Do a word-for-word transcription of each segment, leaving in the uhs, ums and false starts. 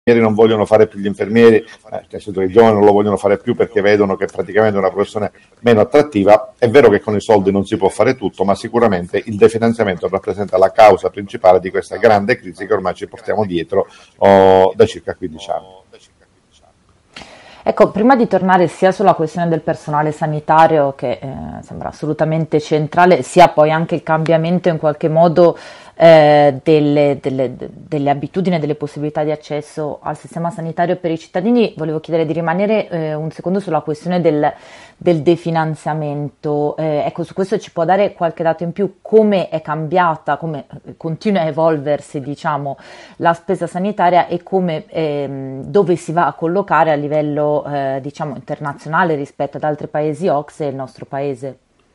non vogliono fare più gli infermieri, eh, nel senso che i giovani non lo vogliono fare più perché vedono che praticamente è una professione meno attrattiva. È vero che con i soldi non si può fare tutto, ma sicuramente il definanziamento rappresenta la causa principale di questa grande crisi che ormai ci portiamo dietro oh, da circa quindici anni. Ecco, prima di tornare sia sulla questione del personale sanitario, che eh, sembra assolutamente centrale, sia poi anche il cambiamento in qualche modo eh, delle, delle, delle abitudini e delle possibilità di accesso al sistema sanitario per i cittadini, volevo chiedere di rimanere eh, un secondo sulla questione del, del definanziamento. Eh, ecco, su questo ci può dare qualche dato in più, come è cambiata, come continua a evolversi, diciamo, la spesa sanitaria e come, ehm, dove si va a collocare a livello eh, diciamo internazionale rispetto ad altri paesi O C S E e il nostro paese?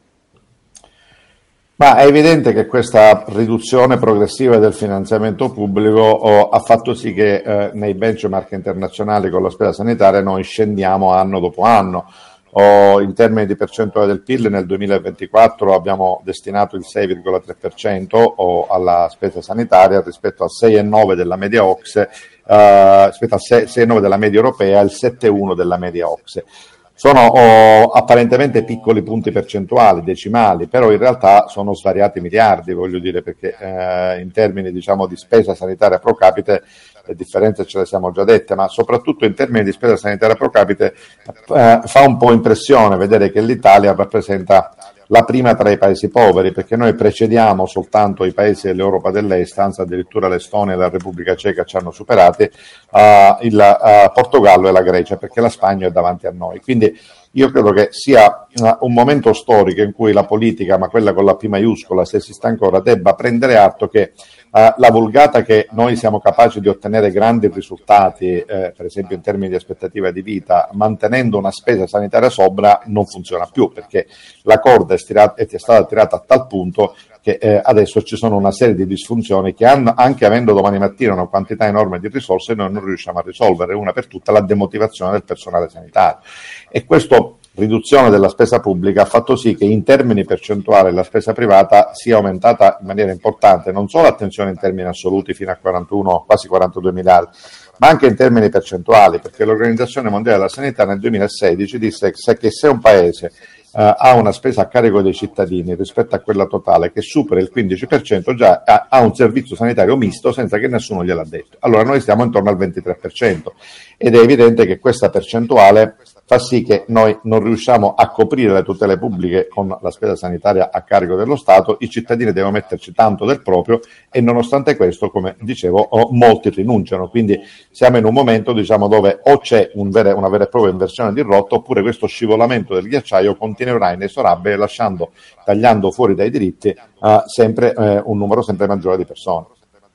Ma è evidente che questa riduzione progressiva del finanziamento pubblico oh, ha fatto sì che eh, nei benchmark internazionali con la spesa sanitaria noi scendiamo anno dopo anno. Oh, in termini di percentuale del P I L nel duemilaventiquattro abbiamo destinato il sei virgola tre per cento oh, alla spesa sanitaria rispetto al sei virgola nove per cento della media O C S E, eh, rispetto al sei virgola nove per cento della media europea e il sette virgola uno per cento della media O C S E. Sono oh, apparentemente piccoli punti percentuali, decimali, però in realtà sono svariati miliardi, voglio dire, perché eh, in termini diciamo di spesa sanitaria pro capite le differenze ce le siamo già dette, ma soprattutto in termini di spesa sanitaria pro capite eh, fa un po' impressione vedere che l'Italia rappresenta la prima tra i paesi poveri, perché noi precediamo soltanto i paesi dell'Europa dell'Est, anzi addirittura l'Estonia e la Repubblica Ceca ci hanno superati, uh, il uh, Portogallo e la Grecia, perché la Spagna è davanti a noi. Quindi io credo che sia uh, un momento storico in cui la politica, ma quella con la P maiuscola, se esiste ancora, debba prendere atto che Uh, la vulgata che noi siamo capaci di ottenere grandi risultati, eh, per esempio in termini di aspettativa di vita, mantenendo una spesa sanitaria sobria, non funziona più, perché la corda è, stirata, è stata tirata a tal punto che eh, adesso ci sono una serie di disfunzioni che hanno, anche avendo domani mattina una quantità enorme di risorse, noi non riusciamo a risolvere. Una per tutta la demotivazione del personale sanitario. E questo riduzione della spesa pubblica ha fatto sì che in termini percentuali la spesa privata sia aumentata in maniera importante, non solo attenzione in termini assoluti fino a quarantuno, quasi quarantadue miliardi, ma anche in termini percentuali, perché l'Organizzazione Mondiale della Sanità nel duemilasedici disse che se un paese Uh, ha una spesa a carico dei cittadini rispetto a quella totale che supera il quindici per cento, già ha, ha un servizio sanitario misto senza che nessuno gliel'ha detto. Allora noi stiamo intorno al ventitré per cento ed è evidente che questa percentuale fa sì che noi non riusciamo a coprire le tutele pubbliche con la spesa sanitaria a carico dello Stato, i cittadini devono metterci tanto del proprio e nonostante questo, come dicevo, oh, molti rinunciano, quindi siamo in un momento diciamo dove o c'è un vera, una vera e propria inversione di rotta oppure questo scivolamento del ghiacciaio continuerà inesorabile lasciando, tagliando fuori dai diritti uh, sempre uh, un numero sempre maggiore di persone.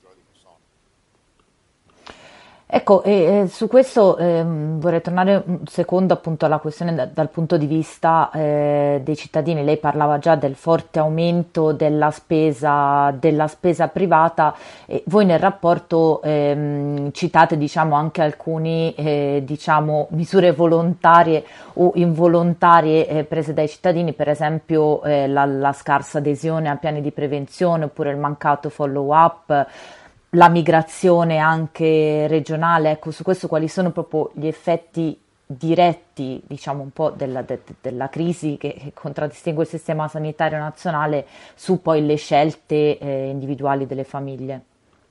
Ecco, e, e su questo eh, vorrei tornare un secondo appunto alla questione da, dal punto di vista eh, dei cittadini. Lei parlava già del forte aumento della spesa, della spesa privata e voi nel rapporto ehm, citate diciamo anche alcune eh, diciamo, misure volontarie o involontarie eh, prese dai cittadini, per esempio eh, la, la scarsa adesione a piani di prevenzione oppure il mancato follow up, la migrazione anche regionale. Ecco, su questo quali sono proprio gli effetti diretti, diciamo un po' della, de, della crisi che, che contraddistingue il sistema sanitario nazionale su poi le scelte eh, individuali delle famiglie?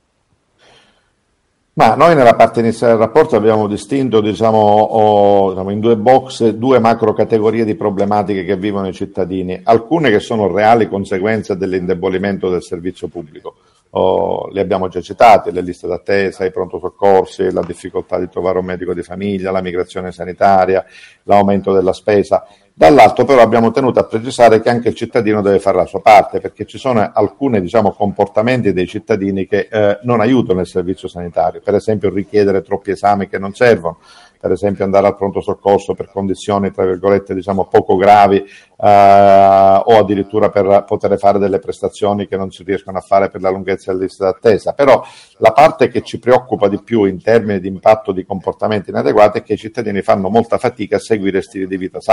Ma noi nella parte iniziale del rapporto abbiamo distinto diciamo, oh, diciamo, in due box due macro categorie di problematiche che vivono i cittadini, alcune che sono reali conseguenze dell'indebolimento del servizio pubblico. Oh, le abbiamo già citate, le liste d'attesa, i pronto soccorsi, la difficoltà di trovare un medico di famiglia, la migrazione sanitaria, l'aumento della spesa. Dall'altro però abbiamo tenuto a precisare che anche il cittadino deve fare la sua parte, perché ci sono alcuni diciamo, comportamenti dei cittadini che eh, non aiutano il servizio sanitario, per esempio richiedere troppi esami che non servono, per esempio andare al pronto soccorso per condizioni tra virgolette diciamo poco gravi eh, o addirittura per poter fare delle prestazioni che non si riescono a fare per la lunghezza della lista d'attesa. Però la parte che ci preoccupa di più in termini di impatto di comportamenti inadeguati è che i cittadini fanno molta fatica a seguire stili di vita salubri.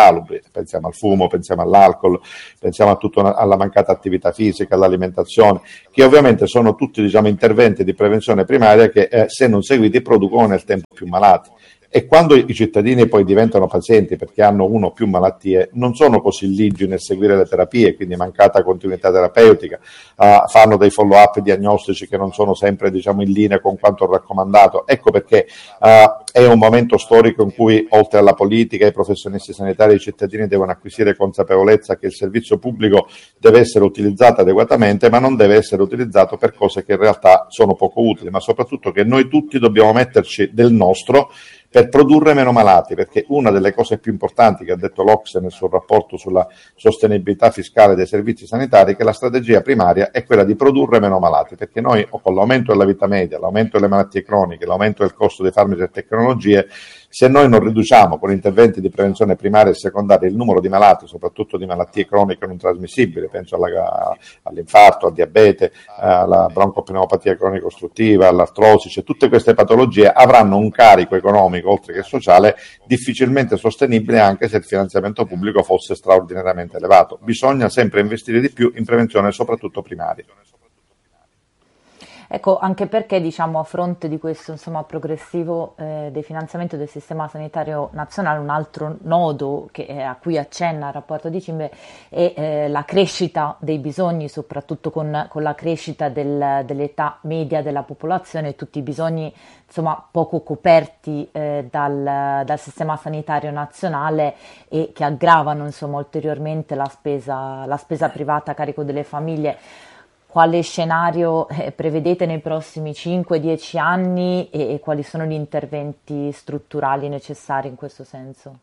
pensiamo al fumo, pensiamo all'alcol, pensiamo a tutta una, alla mancata attività fisica, all'alimentazione, che ovviamente sono tutti, diciamo, interventi di prevenzione primaria che eh, se non seguiti producono nel tempo più malati. E quando i cittadini poi diventano pazienti perché hanno uno o più malattie, non sono così ligi nel seguire le terapie, quindi mancata continuità terapeutica, uh, fanno dei follow-up diagnostici che non sono sempre, diciamo, in linea con quanto raccomandato. Ecco perché uh, è un momento storico in cui, oltre alla politica, i professionisti sanitari e i cittadini devono acquisire consapevolezza che il servizio pubblico deve essere utilizzato adeguatamente, ma non deve essere utilizzato per cose che in realtà sono poco utili, ma soprattutto che noi tutti dobbiamo metterci del nostro per produrre meno malati, perché una delle cose più importanti che ha detto l'O C S E nel suo rapporto sulla sostenibilità fiscale dei servizi sanitari è che la strategia primaria è quella di produrre meno malati, perché noi con l'aumento della vita media, l'aumento delle malattie croniche, l'aumento del costo dei farmaci e tecnologie, se noi non riduciamo con interventi di prevenzione primaria e secondaria il numero di malati, soprattutto di malattie croniche non trasmissibili, penso alla, all'infarto, al diabete, alla broncopneumopatia cronico ostruttiva, all'artrosi, cioè tutte queste patologie avranno un carico economico oltre che sociale difficilmente sostenibile anche se il finanziamento pubblico fosse straordinariamente elevato. Bisogna sempre investire di più in prevenzione, soprattutto primaria. Ecco, anche perché diciamo a fronte di questo insomma, progressivo eh, definanziamento del sistema sanitario nazionale, un altro nodo che, eh, a cui accenna il rapporto di Cimbe è eh, la crescita dei bisogni, soprattutto con, con la crescita del, dell'età media della popolazione, tutti i bisogni insomma, poco coperti eh, dal, dal sistema sanitario nazionale e che aggravano insomma, ulteriormente la spesa, la spesa privata a carico delle famiglie. Quale scenario eh, prevedete nei prossimi cinque dieci anni e, e quali sono gli interventi strutturali necessari in questo senso?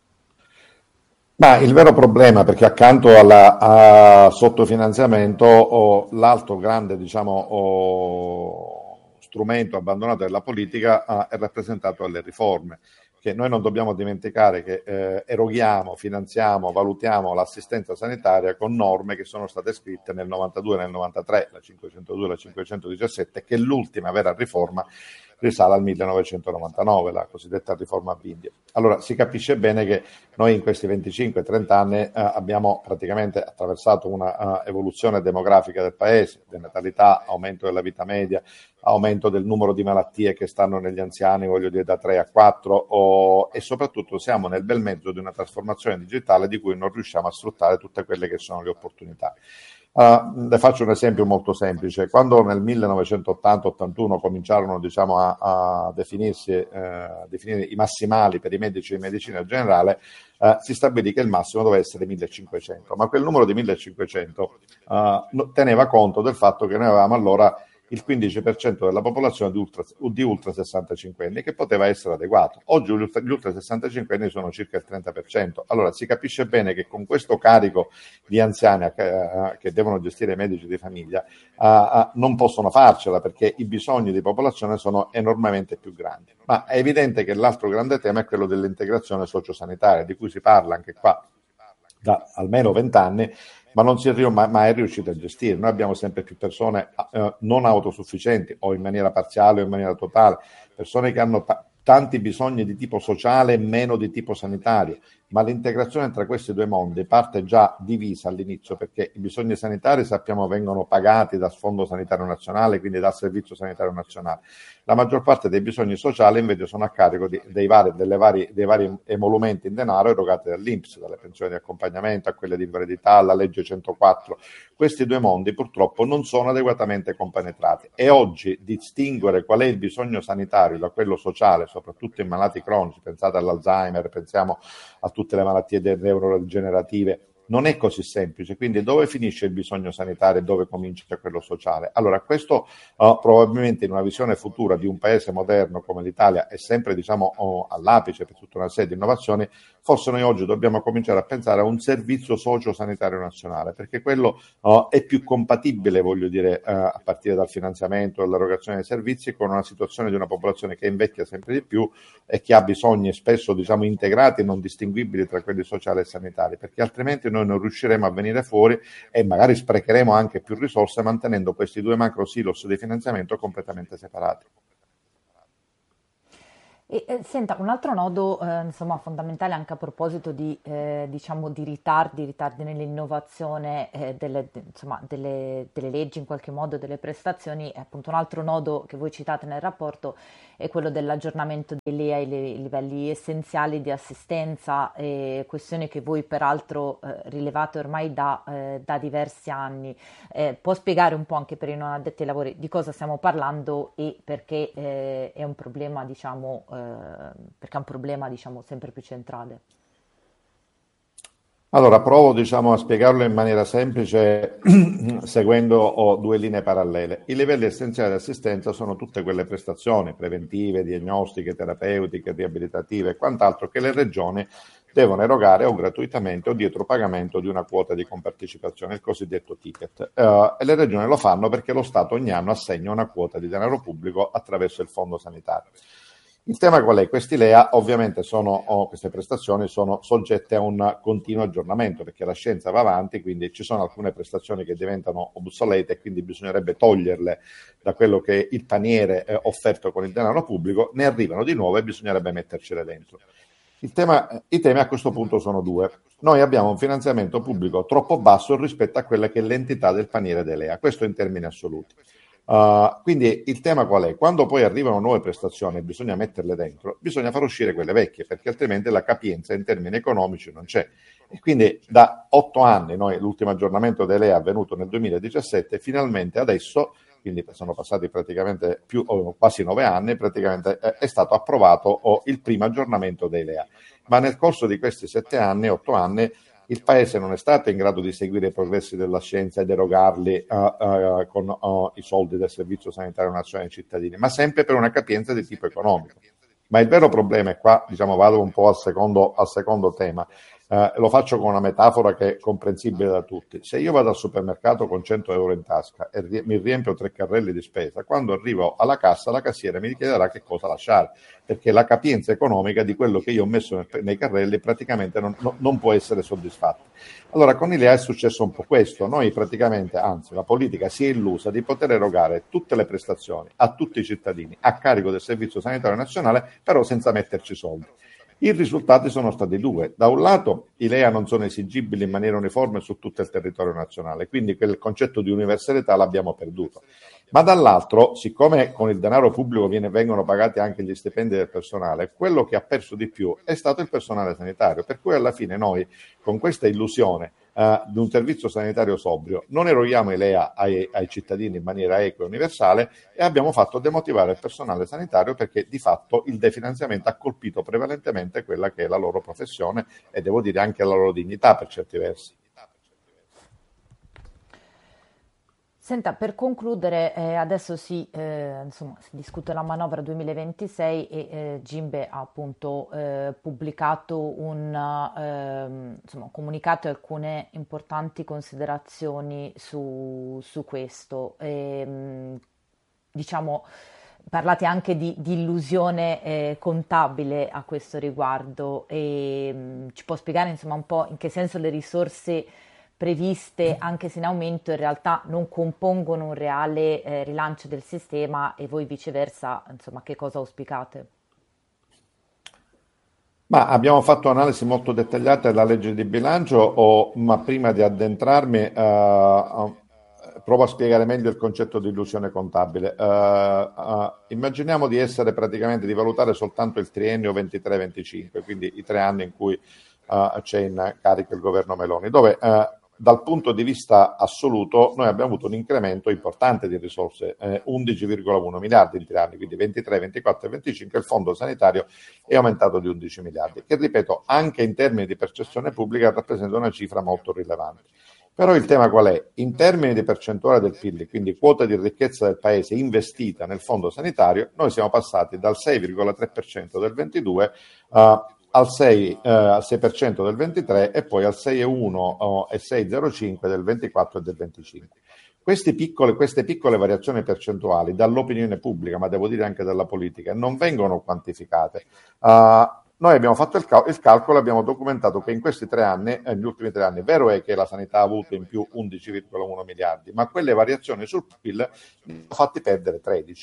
Ma il vero problema, perché accanto al sottofinanziamento, oh, l'altro grande, diciamo, oh, strumento abbandonato dalla politica ah, è rappresentato dalle riforme, che noi non dobbiamo dimenticare che eh, eroghiamo, finanziamo, valutiamo l'assistenza sanitaria con norme che sono state scritte nel novantadue e nel novantatré, la cinquecentodue e la cinquecentodiciassette, che l'ultima vera riforma risale al millenovecentonovantanove, la cosiddetta riforma Bindi. Allora si capisce bene che noi in questi venticinque trenta anni eh, abbiamo praticamente attraversato una uh, evoluzione demografica del paese, di natalità, aumento della vita media, aumento del numero di malattie che stanno negli anziani, voglio dire da tre a quattro, o, e soprattutto siamo nel bel mezzo di una trasformazione digitale di cui non riusciamo a sfruttare tutte quelle che sono le opportunità. Uh, le faccio un esempio molto semplice. Quando nel millenovecentottanta ottantuno cominciarono diciamo, a, a definirsi, eh, a definire i massimali per i medici di medicina generale, eh, si stabilì che il massimo doveva essere millecinquecento, ma quel numero di millecinquecento uh, teneva conto del fatto che noi avevamo allora il quindici per cento della popolazione di ultra, di ultra sessantacinque anni, che poteva essere adeguato. Oggi gli ultra, gli ultra sessantacinque anni sono circa il trenta per cento. Allora si capisce bene che con questo carico di anziani eh, che devono gestire i medici di famiglia eh, eh, non possono farcela, perché i bisogni di popolazione sono enormemente più grandi. Ma è evidente che l'altro grande tema è quello dell'integrazione sociosanitaria, di cui si parla anche qua da almeno vent'anni, ma non si è mai, mai riuscito a gestire. Noi abbiamo sempre più persone eh, non autosufficienti o in maniera parziale o in maniera totale, persone che hanno ta- tanti bisogni di tipo sociale e meno di tipo sanitario, ma l'integrazione tra questi due mondi parte già divisa all'inizio, perché i bisogni sanitari sappiamo vengono pagati dal Fondo Sanitario Nazionale, quindi dal Servizio Sanitario Nazionale. La maggior parte dei bisogni sociali invece sono a carico di, dei, vari, delle vari, dei vari emolumenti in denaro erogati dall'I N P S, dalle pensioni di accompagnamento a quelle di invalidità, alla legge centoquattro. Questi due mondi purtroppo non sono adeguatamente compenetrati e oggi distinguere qual è il bisogno sanitario da quello sociale, soprattutto in malati cronici, pensate all'Alzheimer, pensiamo a tutte le malattie neurodegenerative, non è così semplice. Quindi dove finisce il bisogno sanitario e dove comincia quello sociale? Allora questo uh, probabilmente in una visione futura di un paese moderno come l'Italia è sempre diciamo oh, all'apice per tutta una serie di innovazioni. Forse noi oggi dobbiamo cominciare a pensare a un servizio socio-sanitario nazionale, perché quello uh, è più compatibile, voglio dire, uh, a partire dal finanziamento e dall'erogazione dei servizi, con una situazione di una popolazione che invecchia sempre di più e che ha bisogni spesso diciamo integrati e non distinguibili tra quelli sociali e sanitari, perché altrimenti noi non riusciremo a venire fuori e magari sprecheremo anche più risorse mantenendo questi due macro silos di finanziamento completamente separati. E, eh, senta, un altro nodo, eh, insomma, fondamentale anche a proposito di, eh, diciamo, di ritardi, ritardi nell'innovazione, eh, delle, de- insomma, delle, delle leggi in qualche modo, delle prestazioni, è appunto un altro nodo che voi citate nel rapporto è quello dell'aggiornamento dei L E A ai li- livelli essenziali di assistenza, eh, questione che voi peraltro eh, rilevate ormai da, eh, da diversi anni. Eh, può spiegare un po' anche per i non addetti ai lavori di cosa stiamo parlando e perché eh, è un problema, diciamo, eh, perché è un problema, diciamo, sempre più centrale? Allora, provo, diciamo, a spiegarlo in maniera semplice, seguendo oh, due linee parallele. I livelli essenziali di assistenza sono tutte quelle prestazioni preventive, diagnostiche, terapeutiche, riabilitative e quant'altro che le regioni devono erogare o gratuitamente o dietro pagamento di una quota di compartecipazione, il cosiddetto ticket. Eh, e le regioni lo fanno perché lo Stato ogni anno assegna una quota di denaro pubblico attraverso il fondo sanitario. Il tema qual è? Questi L E A ovviamente sono, o queste prestazioni sono soggette a un continuo aggiornamento perché la scienza va avanti, quindi ci sono alcune prestazioni che diventano obsolete e quindi bisognerebbe toglierle da quello che è il paniere eh, offerto con il denaro pubblico, ne arrivano di nuovo e bisognerebbe mettercele dentro. Il tema, I temi a questo punto sono due. Noi abbiamo un finanziamento pubblico troppo basso rispetto a quella che è l'entità del paniere dell'E A, questo in termini assoluti. Uh, quindi il tema qual è? Quando poi arrivano nuove prestazioni e bisogna metterle dentro, bisogna far uscire quelle vecchie, perché altrimenti la capienza in termini economici non c'è. E quindi da otto anni, noi, l'ultimo aggiornamento dell'E A è avvenuto nel duemiladiciassette, finalmente adesso, quindi sono passati praticamente più o quasi nove anni, praticamente eh, è stato approvato oh, il primo aggiornamento dell'E A. Ma nel corso di questi sette anni, otto anni, il Paese non è stato in grado di seguire i progressi della scienza ed erogarli uh, uh, con uh, i soldi del Servizio Sanitario Nazionale ai cittadini, ma sempre per una capienza di tipo economico. Ma il vero problema, e qua diciamo, vado un po' al secondo, al secondo tema, eh, lo faccio con una metafora che è comprensibile da tutti. Se io vado al supermercato con cento euro in tasca e ri- mi riempio tre carrelli di spesa, quando arrivo alla cassa la cassiera mi chiederà che cosa lasciare, perché la capienza economica di quello che io ho messo nel, nei carrelli praticamente non, no, non può essere soddisfatta. Allora con i L E A è successo un po' questo, noi praticamente, anzi la politica si è illusa di poter erogare tutte le prestazioni a tutti i cittadini a carico del Servizio Sanitario Nazionale, però senza metterci soldi. I risultati sono stati due. Da un lato i L E A non sono esigibili in maniera uniforme su tutto il territorio nazionale, quindi quel concetto di universalità l'abbiamo perduto. Ma dall'altro, siccome con il denaro pubblico viene, vengono pagati anche gli stipendi del personale, quello che ha perso di più è stato il personale sanitario, per cui alla fine noi con questa illusione Uh, di un servizio sanitario sobrio, non eroghiamo i L E A ai, ai cittadini in maniera equa e universale e abbiamo fatto demotivare il personale sanitario perché di fatto il definanziamento ha colpito prevalentemente quella che è la loro professione e devo dire anche la loro dignità per certi versi. Senta, per concludere, eh, adesso si, eh, insomma, si discute la manovra duemilaventisei e eh, Gimbe ha appunto eh, pubblicato un, ehm, insomma, un comunicato e alcune importanti considerazioni su, su questo. E, mh, diciamo, parlate anche di, di illusione eh, contabile a questo riguardo e mh, ci può spiegare insomma un po' in che senso le risorse previste, anche se in aumento, in realtà non compongono un reale eh, rilancio del sistema e voi viceversa, insomma, che cosa auspicate? Ma abbiamo fatto analisi molto dettagliate della legge di bilancio, o, ma prima di addentrarmi eh, eh, provo a spiegare meglio il concetto di illusione contabile. Eh, eh, immaginiamo di essere praticamente, di valutare soltanto il triennio ventitré venticinque, quindi i tre anni in cui eh, c'è in carica il governo Meloni, dove eh, dal punto di vista assoluto noi abbiamo avuto un incremento importante di risorse, eh, undici virgola uno miliardi in tre anni, quindi ventitré, ventiquattro e venticinque, il fondo sanitario è aumentato di undici miliardi, che ripeto anche in termini di percezione pubblica rappresenta una cifra molto rilevante. Però il tema qual è? In termini di percentuale del P I L, quindi quota di ricchezza del Paese investita nel fondo sanitario, noi siamo passati dal sei virgola tre per cento del ventidue uh, al sei, eh, al sei per cento del ventitré e poi al sei virgola uno oh, e sei virgola zero cinque del ventiquattro e del venticinque. Queste piccole, queste piccole variazioni percentuali dall'opinione pubblica, ma devo dire anche dalla politica, non vengono quantificate. Uh, noi abbiamo fatto il, cal- il calcolo e abbiamo documentato che in questi tre anni, eh, negli ultimi tre anni, vero è che la sanità ha avuto in più undici virgola uno miliardi, ma quelle variazioni sul P I L ne hanno fatti perdere tredici.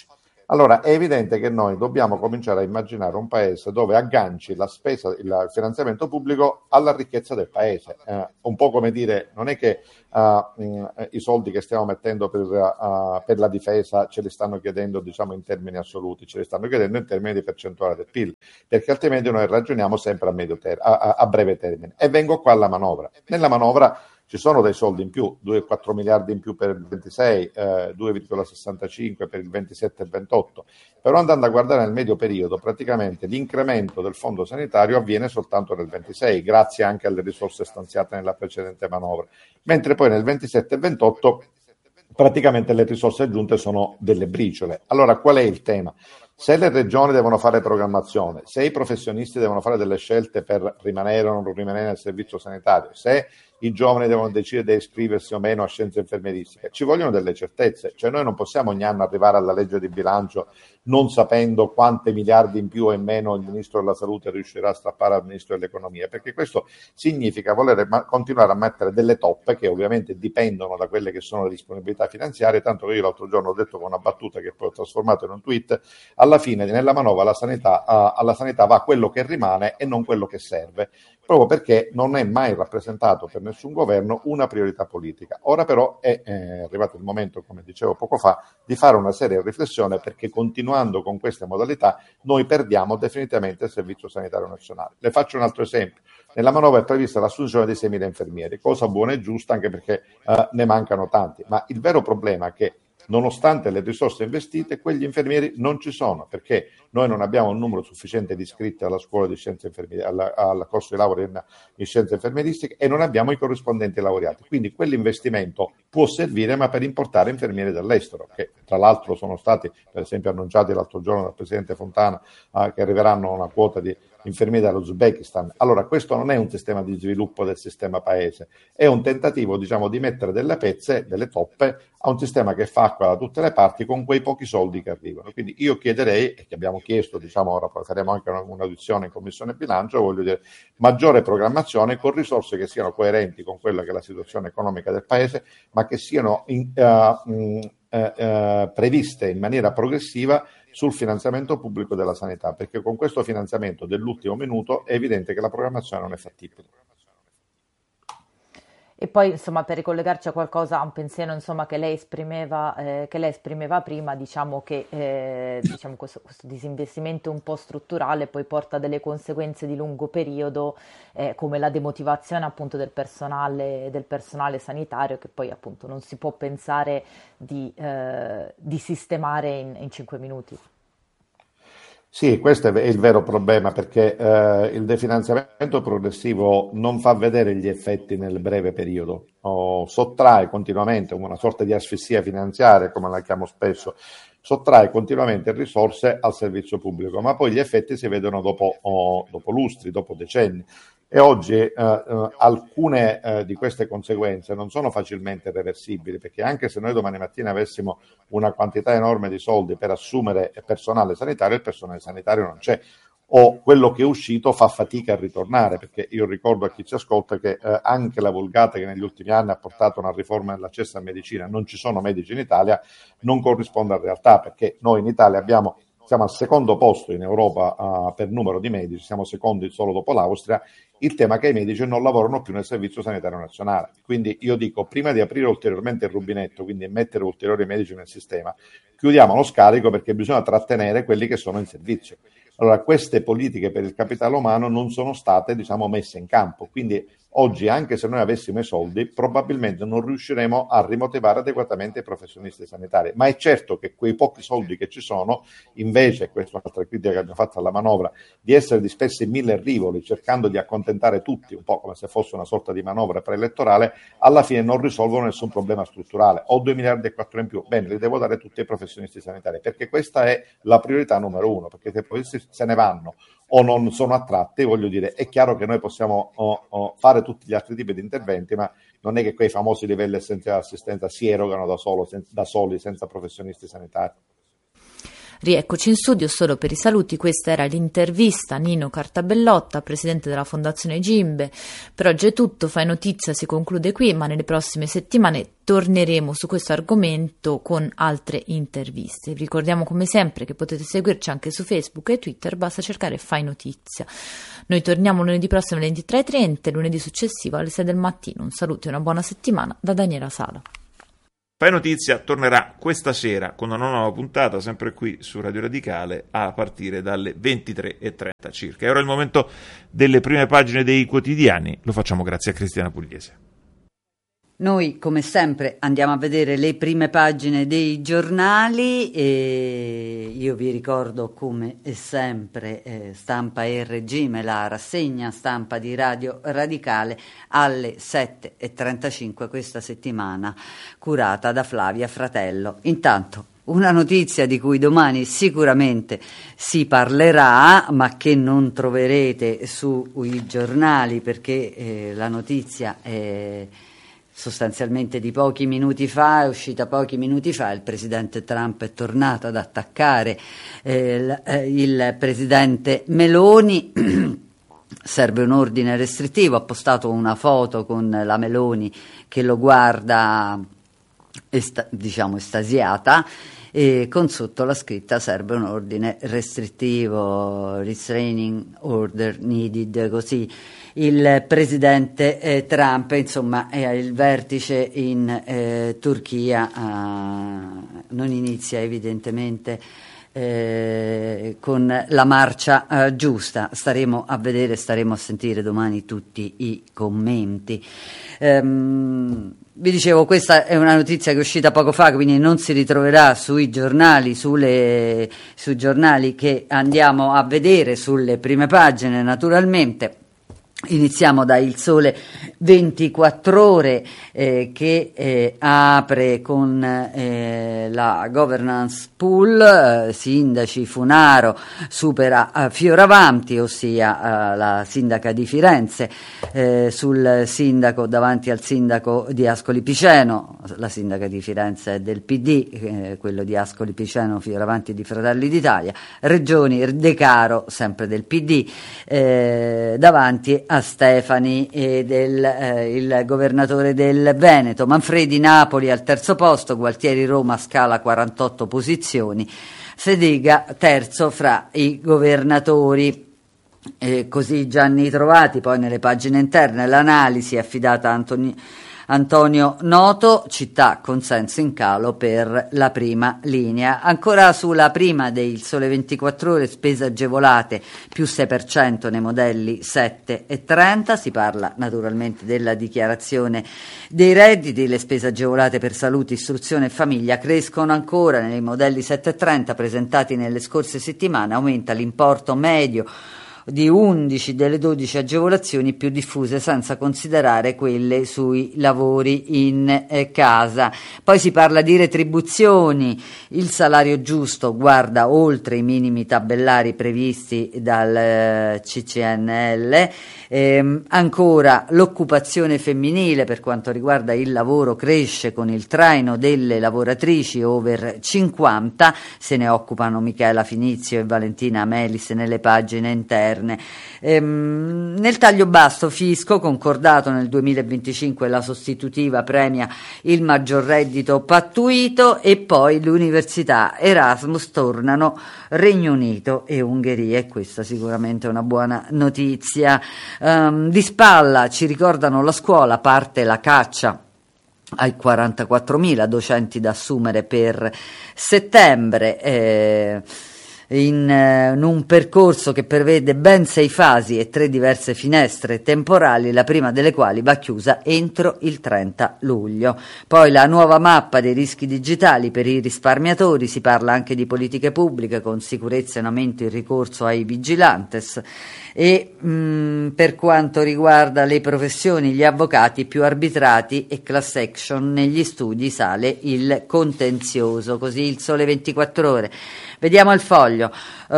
Allora è evidente che noi dobbiamo cominciare a immaginare un paese dove agganci la spesa, il finanziamento pubblico alla ricchezza del paese, eh, un po' come dire, non è che uh, mh, i soldi che stiamo mettendo per, uh, per la difesa ce li stanno chiedendo, diciamo, in termini assoluti, ce li stanno chiedendo in termini di percentuale del P I L, perché altrimenti noi ragioniamo sempre a, medio ter- a, a, a breve termine. E vengo qua alla manovra. Nella manovra ci sono dei soldi in più, due virgola quattro miliardi in più per il ventisei, eh, due virgola sessantacinque per il ventisette e ventotto, però andando a guardare nel medio periodo praticamente l'incremento del fondo sanitario avviene soltanto nel ventisei, grazie anche alle risorse stanziate nella precedente manovra, mentre poi nel ventisette e ventotto praticamente le risorse aggiunte sono delle briciole. Allora qual è il tema? Se le regioni devono fare programmazione, se i professionisti devono fare delle scelte per rimanere o non rimanere nel servizio sanitario, se i giovani devono decidere di iscriversi o meno a scienze infermieristiche, ci vogliono delle certezze, cioè noi non possiamo ogni anno arrivare alla legge di bilancio non sapendo quante miliardi in più o in meno il Ministro della Salute riuscirà a strappare al Ministro dell'Economia, perché questo significa voler ma- continuare a mettere delle toppe che ovviamente dipendono da quelle che sono le disponibilità finanziarie, tanto che io l'altro giorno ho detto con una battuta che poi ho trasformato in un tweet, alla fine nella manovra la sanità, uh, alla sanità va quello che rimane e non quello che serve, proprio perché non è mai rappresentato per nessun governo una priorità politica. Ora però è eh, arrivato il momento, come dicevo poco fa, di fare una seria riflessione, perché continuando con queste modalità noi perdiamo definitivamente il Servizio Sanitario Nazionale. Le faccio un altro esempio. Nella manovra è prevista l'assunzione di seimila infermieri, cosa buona e giusta anche perché eh, ne mancano tanti, ma il vero problema è che nonostante le risorse investite, quegli infermieri non ci sono, perché noi non abbiamo un numero sufficiente di iscritti alla scuola di scienze infermieristiche, alla, al corso di laurea in, in scienze infermieristiche, e non abbiamo i corrispondenti laureati. Quindi quell'investimento può servire, ma per importare infermieri dall'estero, che tra l'altro sono stati, per esempio, annunciati l'altro giorno dal Presidente Fontana, eh, che arriveranno a una quota di infermieri dall'Uzbekistan. Allora questo non è un sistema di sviluppo del sistema paese, è un tentativo, diciamo, di mettere delle pezze, delle toppe a un sistema che fa acqua da tutte le parti con quei pochi soldi che arrivano. Quindi io chiederei, e che abbiamo chiesto, diciamo, ora poi faremo anche un'audizione in Commissione Bilancio, voglio dire, maggiore programmazione con risorse che siano coerenti con quella che è la situazione economica del paese, ma che siano in, uh, mh, eh, eh, previste in maniera progressiva sul finanziamento pubblico della sanità, perché con questo finanziamento dell'ultimo minuto è evidente che la programmazione non è fattibile. E poi, insomma, per ricollegarci a qualcosa, a un pensiero, insomma, che lei esprimeva, eh, che lei esprimeva prima, diciamo che eh, diciamo questo, questo disinvestimento un po' strutturale poi porta a delle conseguenze di lungo periodo, eh, come la demotivazione appunto del personale, del personale sanitario, che poi appunto non si può pensare di, eh, di sistemare in, in cinque minuti. Sì, questo è il vero problema, perché eh, il definanziamento progressivo non fa vedere gli effetti nel breve periodo, o sottrae continuamente una sorta di asfissia finanziaria, come la chiamo spesso, sottrae continuamente risorse al servizio pubblico, ma poi gli effetti si vedono dopo, oh, dopo lustri, dopo decenni. E oggi eh, eh, alcune eh, di queste conseguenze non sono facilmente reversibili, perché anche se noi domani mattina avessimo una quantità enorme di soldi per assumere personale sanitario, il personale sanitario non c'è, o quello che è uscito fa fatica a ritornare, perché io ricordo a chi ci ascolta che eh, anche la Vulgata, che negli ultimi anni ha portato una riforma dell'accesso a medicina, non ci sono medici in Italia, non corrisponde a realtà, perché noi in Italia abbiamo siamo al secondo posto in Europa uh, per numero di medici, siamo secondi solo dopo l'Austria. Il tema è che i medici non lavorano più nel Servizio Sanitario Nazionale. Quindi io dico, prima di aprire ulteriormente il rubinetto, quindi mettere ulteriori medici nel sistema, chiudiamo lo scarico, perché bisogna trattenere quelli che sono in servizio. Allora, queste politiche per il capitale umano non sono state, diciamo, messe in campo. Quindi oggi, anche se noi avessimo i soldi, probabilmente non riusciremo a rimotivare adeguatamente i professionisti sanitari. Ma è certo che quei pochi soldi che ci sono, invece, questa è un'altra critica che abbiamo fatto alla manovra, di essere dispersi in mille rivoli, cercando di accontentare tutti, un po' come se fosse una sorta di manovra preelettorale, alla fine non risolvono nessun problema strutturale. Ho due miliardi e quattro in più, bene, li devo dare tutti ai professionisti sanitari, perché questa è la priorità numero uno, perché se i professionisti se ne vanno o non sono attratti, voglio dire, è chiaro che noi possiamo oh, oh, fare tutti gli altri tipi di interventi, ma non è che quei famosi livelli essenziali di assistenza si erogano da, solo, sen- da soli, senza professionisti sanitari. Rieccoci in studio solo per i saluti. Questa era l'intervista a Nino Cartabellotta, presidente della Fondazione Gimbe. Per oggi è tutto, Fai Notizia si conclude qui, ma nelle prossime settimane torneremo su questo argomento con altre interviste. Vi ricordiamo come sempre che potete seguirci anche su Facebook e Twitter, basta cercare Fai Notizia. Noi torniamo lunedì prossimo alle ventitré e trenta e lunedì successivo alle sei del mattino. Un saluto e una buona settimana da Daniela Sala. Fai Notizia tornerà questa sera con una nuova puntata, sempre qui su Radio Radicale, a partire dalle ventitré e trenta circa. E ora è il momento delle prime pagine dei quotidiani. Lo facciamo grazie a Cristiana Pugliese. Noi, come sempre, andiamo a vedere le prime pagine dei giornali e io vi ricordo, come sempre, eh, Stampa e Regime, la rassegna stampa di Radio Radicale alle sette e trentacinque questa settimana, curata da Flavia Fratello. Intanto, una notizia di cui domani sicuramente si parlerà, ma che non troverete sui giornali perché eh, la notizia è sostanzialmente di pochi minuti fa, è uscita pochi minuti fa. Il presidente Trump è tornato ad attaccare eh, il, eh, il presidente Meloni. Serve un ordine restrittivo, ha postato una foto con la Meloni che lo guarda esta, diciamo estasiata, e con sotto la scritta serve un ordine restrittivo, restraining order needed, così il presidente eh, Trump, insomma, è il vertice in eh, Turchia, eh, non inizia evidentemente eh, con la marcia eh, giusta. Staremo a vedere, staremo a sentire domani tutti i commenti. Ehm, Vi dicevo, questa è una notizia che è uscita poco fa, quindi non si ritroverà sui giornali, sulle, sui giornali che andiamo a vedere, sulle prime pagine naturalmente. Iniziamo da Il Sole ventiquattro Ore eh, che eh, apre con eh, la governance pool, eh, sindaci Funaro supera eh, Fioravanti, ossia eh, la sindaca di Firenze eh, sul sindaco davanti al sindaco di Ascoli Piceno. La sindaca di Firenze è del P D, eh, quello di Ascoli Piceno Fioravanti di Fratelli d'Italia. Regioni De Caro sempre del P D, eh, davanti a Stefani e del, eh, il governatore del Veneto. Manfredi Napoli al terzo posto, Gualtieri Roma scala quarantotto posizioni, Fedega terzo fra i governatori. E così Gianni Trovati, poi nelle pagine interne l'analisi è affidata a Antoni Antonio Noto, città consenso in calo per la prima linea. Ancora sulla prima del Sole ventiquattro Ore, spese agevolate più sei per cento nei modelli sette e trenta, si parla naturalmente della dichiarazione dei redditi. Le spese agevolate per salute, istruzione e famiglia crescono ancora nei modelli sette e trenta presentati nelle scorse settimane, aumenta l'importo medio di undici delle dodici agevolazioni più diffuse, senza considerare quelle sui lavori in eh, casa. Poi si parla di retribuzioni, il salario giusto guarda oltre i minimi tabellari previsti dal eh, C C N L. Ehm, ancora l'occupazione femminile per quanto riguarda il lavoro cresce con il traino delle lavoratrici over cinquanta, se ne occupano Michela Finizio e Valentina Melis nelle pagine interne. Ehm, nel taglio basso fisco, concordato nel duemilaventicinque, la sostitutiva premia il maggior reddito pattuito, e poi l'università Erasmus tornano Regno Unito e Ungheria, e questa sicuramente è una buona notizia. Ehm, di spalla ci ricordano la scuola, parte la caccia ai quarantaquattromila docenti da assumere per settembre, eh, in, eh, in un percorso che prevede ben sei fasi e tre diverse finestre temporali, la prima delle quali va chiusa entro il trenta luglio. Poi la nuova mappa dei rischi digitali per i risparmiatori, si parla anche di politiche pubbliche con sicurezza in aumento il ricorso ai vigilantes, e mh, per quanto riguarda le professioni, gli avvocati più arbitrati e class action, negli studi sale il contenzioso. Così il Sole ventiquattro Ore. Vediamo il Foglio.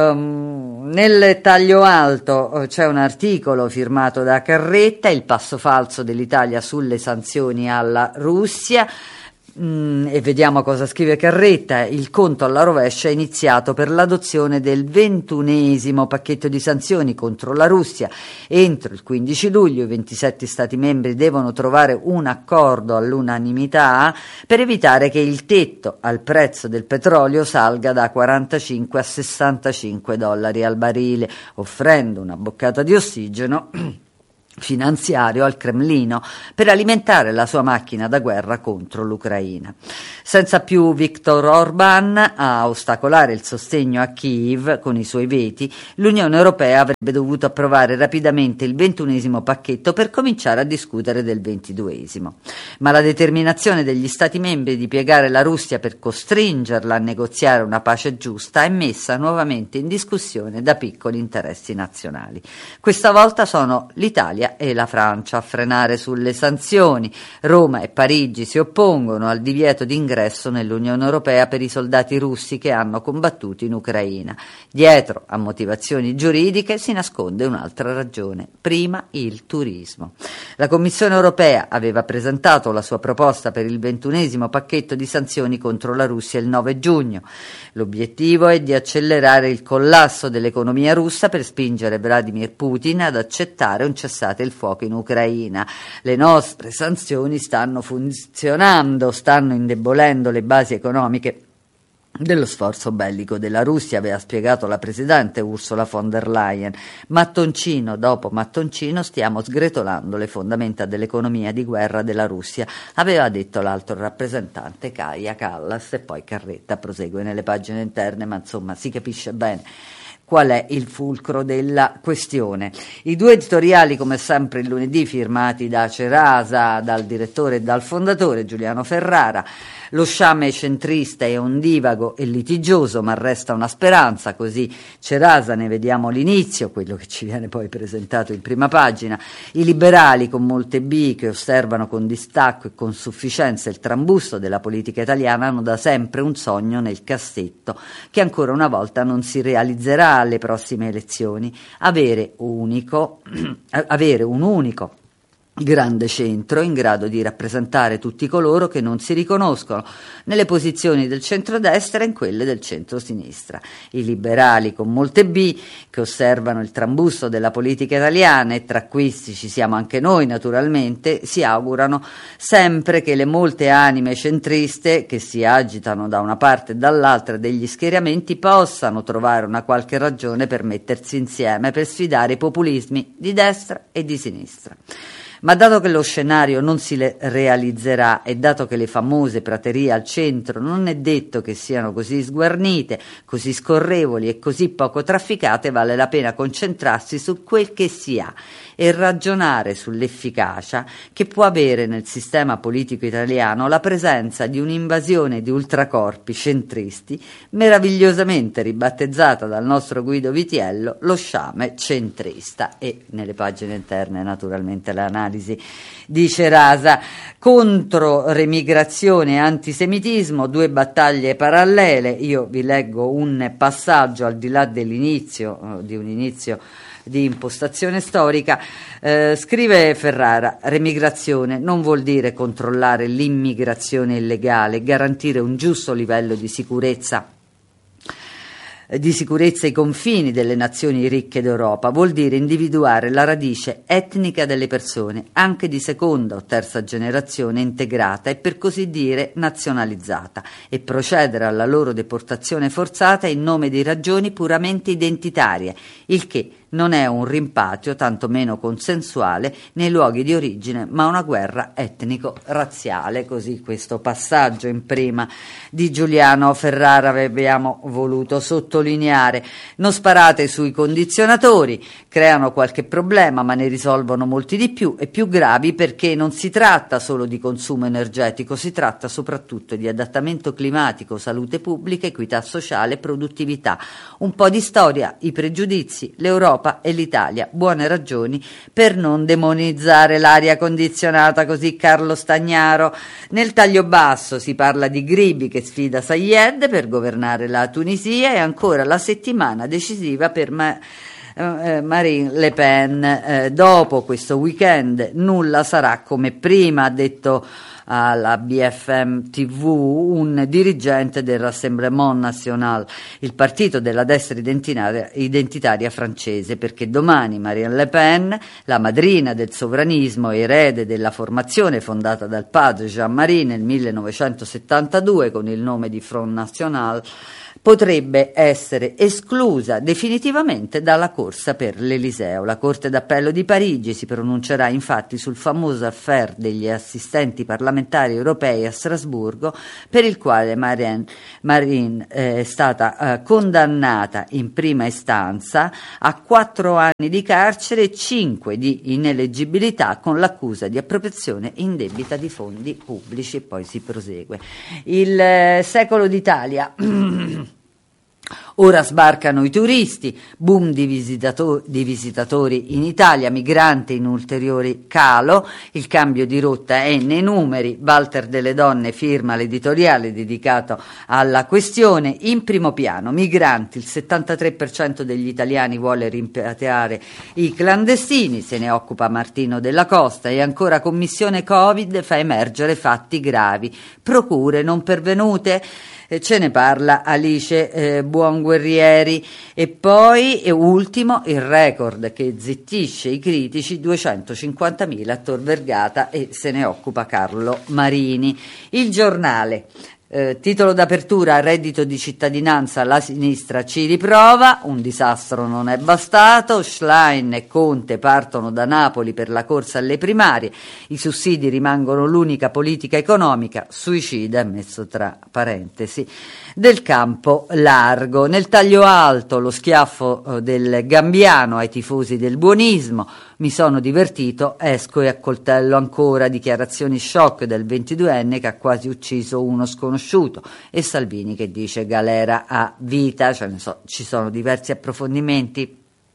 Um, nel taglio alto uh, c'è un articolo firmato da Carretta, il passo falso dell'Italia sulle sanzioni alla Russia. Mm, e vediamo cosa scrive Carretta. Il conto alla rovescia è iniziato per l'adozione del ventunesimo pacchetto di sanzioni contro la Russia. Entro il quindici luglio i ventisette Stati membri devono trovare un accordo all'unanimità per evitare che il tetto al prezzo del petrolio salga da quarantacinque a sessantacinque dollari al barile, offrendo una boccata di ossigeno finanziario al Cremlino per alimentare la sua macchina da guerra contro l'Ucraina. Senza più Viktor Orban a ostacolare il sostegno a Kiev con i suoi veti, l'Unione Europea avrebbe dovuto approvare rapidamente il ventunesimo pacchetto per cominciare a discutere del ventiduesimo. Ma la determinazione degli Stati membri di piegare la Russia per costringerla a negoziare una pace giusta è messa nuovamente in discussione da piccoli interessi nazionali. Questa volta sono l'Italia e la Francia a frenare sulle sanzioni. Roma e Parigi si oppongono al divieto d'ingresso nell'Unione Europea per i soldati russi che hanno combattuto in Ucraina. Dietro a motivazioni giuridiche si nasconde un'altra ragione. Prima il turismo. La Commissione Europea aveva presentato la sua proposta per il ventunesimo pacchetto di sanzioni contro la Russia il nove giugno. L'obiettivo è di accelerare il collasso dell'economia russa per spingere Vladimir Putin ad accettare un cessate il fuoco in Ucraina. Le nostre sanzioni stanno funzionando, stanno indebolendo le basi economiche dello sforzo bellico della Russia, aveva spiegato la presidente Ursula von der Leyen. Mattoncino dopo mattoncino stiamo sgretolando le fondamenta dell'economia di guerra della Russia, aveva detto l'alto rappresentante Kaja Kallas. E poi Carretta prosegue nelle pagine interne, ma insomma si capisce bene qual è il fulcro della questione. I due editoriali, come sempre il lunedì, firmati da Cerasa, dal direttore e dal fondatore Giuliano Ferrara. Lo sciame centrista è ondivago e litigioso, ma resta una speranza, così Cerasa, ne vediamo l'inizio, quello che ci viene poi presentato in prima pagina. I liberali con molte B, che osservano con distacco e con sufficienza il trambusto della politica italiana, hanno da sempre un sogno nel cassetto, che ancora una volta non si realizzerà alle prossime elezioni: avere unico, avere un unico grande centro in grado di rappresentare tutti coloro che non si riconoscono nelle posizioni del centrodestra e in quelle del centrosinistra. I liberali con molte B, che osservano il trambusto della politica italiana, e tra questi ci siamo anche noi naturalmente, si augurano sempre che le molte anime centriste che si agitano da una parte e dall'altra degli schieramenti possano trovare una qualche ragione per mettersi insieme per sfidare i populismi di destra e di sinistra. Ma dato che lo scenario non si realizzerà e dato che le famose praterie al centro non è detto che siano così sguarnite, così scorrevoli e così poco trafficate, vale la pena concentrarsi su quel che si ha e ragionare sull'efficacia che può avere nel sistema politico italiano la presenza di un'invasione di ultracorpi centristi meravigliosamente ribattezzata dal nostro Guido Vitiello lo sciame centrista. E nelle pagine interne naturalmente l'analisi di Cerasa. Contro remigrazione e antisemitismo, due battaglie parallele. Io vi leggo un passaggio al di là dell'inizio, di un inizio di impostazione storica. Eh, scrive Ferrara: remigrazione non vuol dire controllare l'immigrazione illegale, garantire un giusto livello di sicurezza di sicurezza ai confini delle nazioni ricche d'Europa, vuol dire individuare la radice etnica delle persone, anche di seconda o terza generazione integrata e per così dire nazionalizzata, e procedere alla loro deportazione forzata in nome di ragioni puramente identitarie, il che non è un rimpatrio, tantomeno consensuale, nei luoghi di origine, ma una guerra etnico-razziale. Così questo passaggio in prima di Giuliano Ferrara abbiamo voluto sottolineare. Non sparate sui condizionatori, creano qualche problema, ma ne risolvono molti di più e più gravi, perché non si tratta solo di consumo energetico, si tratta soprattutto di adattamento climatico, salute pubblica, equità sociale, produttività. Un po' di storia, i pregiudizi, l'Europa e l'Italia, buone ragioni per non demonizzare l'aria condizionata. Così Carlo Stagnaro. Nel taglio basso si parla di Gribi che sfida Sayed per governare la Tunisia, e ancora la settimana decisiva per Ma- eh, Marine Le Pen. Eh, dopo questo weekend nulla sarà come prima, ha detto alla B F M T V un dirigente del Rassemblement National, il partito della destra identitaria, identitaria francese, perché domani Marine Le Pen, la madrina del sovranismo, erede della formazione fondata dal padre Jean-Marie nel millenovecentosettantadue con il nome di Front National, potrebbe essere esclusa definitivamente dalla corsa per l'Eliseo. La Corte d'Appello di Parigi si pronuncerà infatti sul famoso affaire degli assistenti parlamentari europei a Strasburgo, per il quale Marine, Marine eh, è stata eh, condannata in prima istanza a quattro anni di carcere e cinque di ineleggibilità con l'accusa di appropriazione indebita di fondi pubblici. E poi si prosegue. Il eh, Secolo d'Italia. Ora sbarcano i turisti, boom di, visitato- di visitatori in Italia, migranti in ulteriore calo, il cambio di rotta è nei numeri, Walter Delle Donne firma l'editoriale dedicato alla questione, in primo piano migranti, il settantatré per cento degli italiani vuole rimpatriare i clandestini, se ne occupa Martino Della Costa, e ancora commissione Covid fa emergere fatti gravi, procure non pervenute. Ce ne parla Alice eh, Buonguerrieri. E poi, e ultimo, il record che zittisce i critici, duecentocinquantamila a Tor Vergata, e se ne occupa Carlo Marini. Il Giornale. Eh, titolo d'apertura: reddito di cittadinanza, la sinistra ci riprova, un disastro non è bastato, Schlein e Conte partono da Napoli per la corsa alle primarie, i sussidi rimangono l'unica politica economica, suicida è messo tra parentesi. Del campo largo, nel taglio alto lo schiaffo eh, del Gambiano ai tifosi del buonismo, mi sono divertito, esco e accoltello ancora, dichiarazioni shock del ventiduenne che ha quasi ucciso uno sconosciuto, e Salvini che dice galera a vita, cioè, ne so, ci sono diversi approfondimenti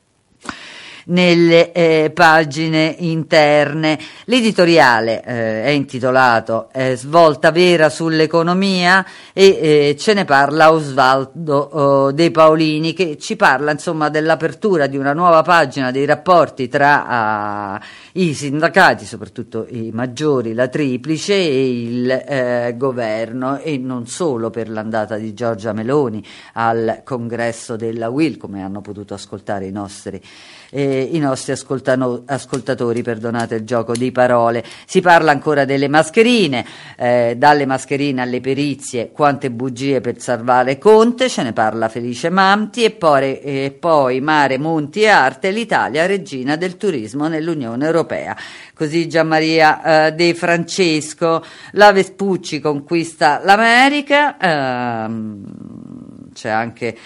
nelle eh, pagine interne. L'editoriale eh, è intitolato eh, Svolta vera sull'economia, e eh, ce ne parla Osvaldo oh, De Paolini, che ci parla insomma dell'apertura di una nuova pagina dei rapporti tra uh, i sindacati, soprattutto i maggiori, la Triplice, e il eh, governo, e non solo per l'andata di Giorgia Meloni al congresso della U I L, come hanno potuto ascoltare i nostri Eh, i nostri ascoltano- ascoltatori, perdonate il gioco di parole. Si parla ancora delle mascherine, eh, dalle mascherine alle perizie, quante bugie per salvare Conte, ce ne parla Felice Manti. E poi, e poi mare, monti e arte, l'Italia regina del turismo nell'Unione Europea. Così Gianmaria eh, De Francesco. La Vespucci conquista l'America, ehm, c'è anche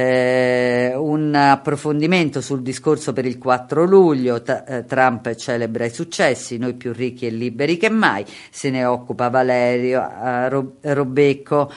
Eh, un approfondimento sul discorso per il quattro luglio, t- eh, Trump celebra i successi, noi più ricchi e liberi che mai, se ne occupa Valerio eh, Rob- Robecco.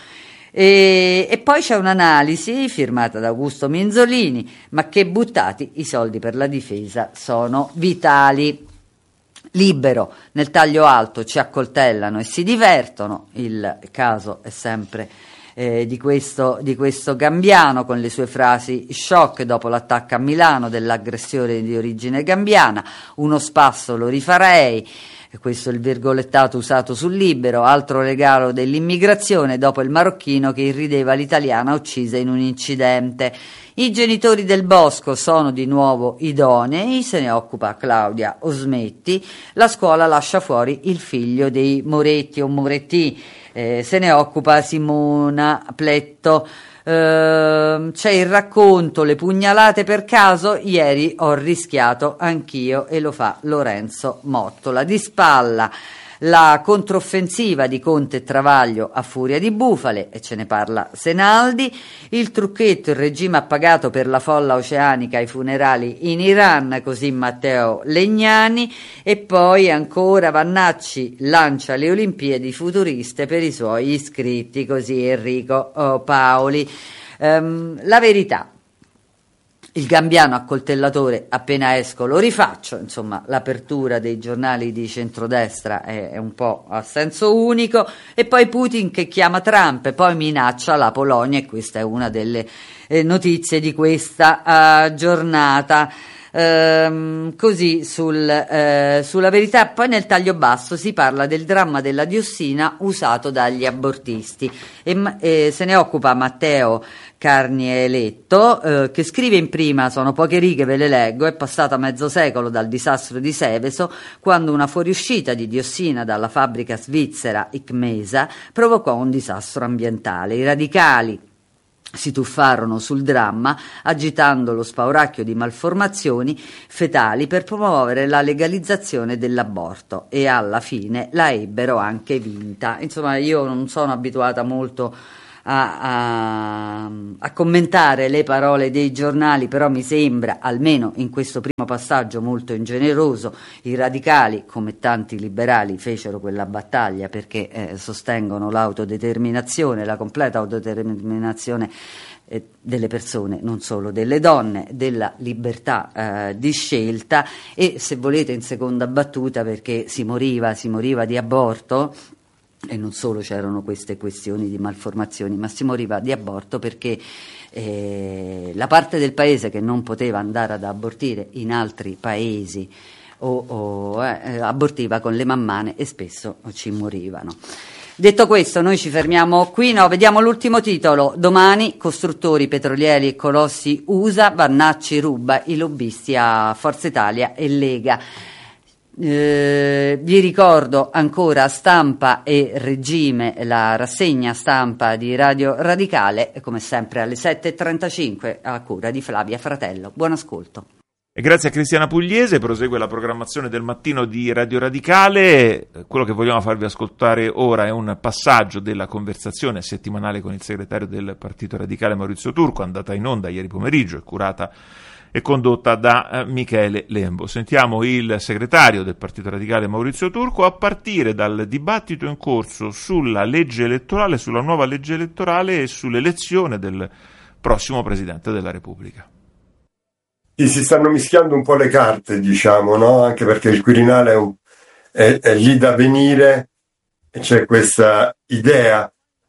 E, e poi c'è un'analisi firmata da Augusto Minzolini, ma che buttati, i soldi per la difesa sono vitali. Libero, nel taglio alto ci accoltellano e si divertono, il caso è sempre Eh, di questo, di questo Gambiano, con le sue frasi shock dopo l'attacco a Milano dell'aggressione di origine gambiana, uno spasso lo rifarei, e questo è il virgolettato usato sul Libero, altro regalo dell'immigrazione dopo il marocchino che irrideva l'italiana uccisa in un incidente. I genitori del Bosco sono di nuovo idonei, se ne occupa Claudia Osmetti, la scuola lascia fuori il figlio dei Moretti o Moretti, Eh, se ne occupa Simona Pletto. Eh, c'è il racconto Le pugnalate per caso, ieri ho rischiato anch'io, e lo fa Lorenzo Mottola. Di spalla la controffensiva di Conte e Travaglio a furia di bufale, e ce ne parla Senaldi. Il trucchetto, il regime ha pagato per la folla oceanica ai funerali in Iran, così Matteo Legnani. E poi ancora Vannacci lancia le Olimpiadi futuriste per i suoi iscritti, così Enrico oh, Paoli. Um, la Verità. il Gambiano accoltellatore, appena esco lo rifaccio, insomma l'apertura dei giornali di centrodestra è, è un po' a senso unico, e poi Putin che chiama Trump e poi minaccia la Polonia, e questa è una delle eh, notizie di questa uh, giornata. Ehm, così sul, eh, sulla Verità. Poi nel taglio basso si parla del dramma della diossina usato dagli abortisti, e, e se ne occupa Matteo Carnieletto, eh, che scrive in prima, sono poche righe, ve le leggo: è passata mezzo secolo dal disastro di Seveso, quando una fuoriuscita di diossina dalla fabbrica svizzera Icmesa provocò un disastro ambientale. I radicali si tuffarono sul dramma agitando lo spauracchio di malformazioni fetali per promuovere la legalizzazione dell'aborto, e alla fine la ebbero anche vinta. Insomma, io non sono abituata molto A, a, a commentare le parole dei giornali, però mi sembra, almeno in questo primo passaggio, molto ingeneroso. I radicali, come tanti liberali, fecero quella battaglia perché eh, sostengono l'autodeterminazione, la completa autodeterminazione eh, delle persone, non solo delle donne, della libertà eh, di scelta. E se volete, in seconda battuta, perché si moriva, si moriva di aborto, e non solo c'erano queste questioni di malformazioni, ma si moriva di aborto perché eh, la parte del paese che non poteva andare ad abortire in altri paesi o, o eh, abortiva con le mammane, e spesso ci morivano. Detto questo, noi ci fermiamo qui. No, vediamo l'ultimo titolo. Domani, costruttori petrolieri e colossi U S A, Vannacci ruba i lobbisti a Forza Italia e Lega. Eh, vi ricordo ancora Stampa e Regime, la rassegna stampa di Radio Radicale, come sempre alle sette e trentacinque a cura di Flavia Fratello. Buon ascolto. E grazie a Cristiana Pugliese. Prosegue la programmazione del mattino di Radio Radicale. Quello che vogliamo farvi ascoltare ora è un passaggio della conversazione settimanale con il segretario del Partito Radicale Maurizio Turco, andata in onda ieri pomeriggio e curata e condotta da eh, Michele Lembo. Sentiamo il segretario del Partito Radicale Maurizio Turco a partire dal dibattito in corso sulla legge elettorale, sulla nuova legge elettorale e sull'elezione del prossimo Presidente della Repubblica. Sì, si stanno mischiando un po' le carte, diciamo, no? Anche perché il Quirinale è, un, è, è lì da venire, e c'è questa idea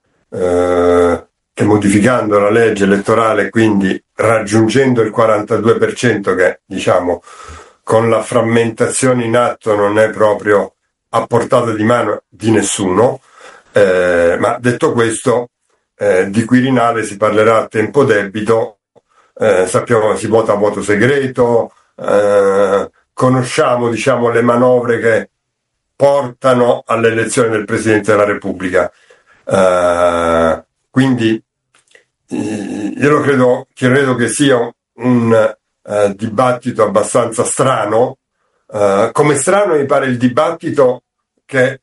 eh, che modificando la legge elettorale, quindi raggiungendo il quarantadue per cento, che diciamo con la frammentazione in atto non è proprio a portata di mano di nessuno, eh, ma detto questo, eh, di Quirinale si parlerà a tempo debito. Eh, sappiamo che si vota a voto segreto, eh, conosciamo diciamo le manovre che portano all'elezione del Presidente della Repubblica. Eh, Quindi io lo credo, credo che sia un uh, dibattito abbastanza strano, uh, come strano mi pare il dibattito che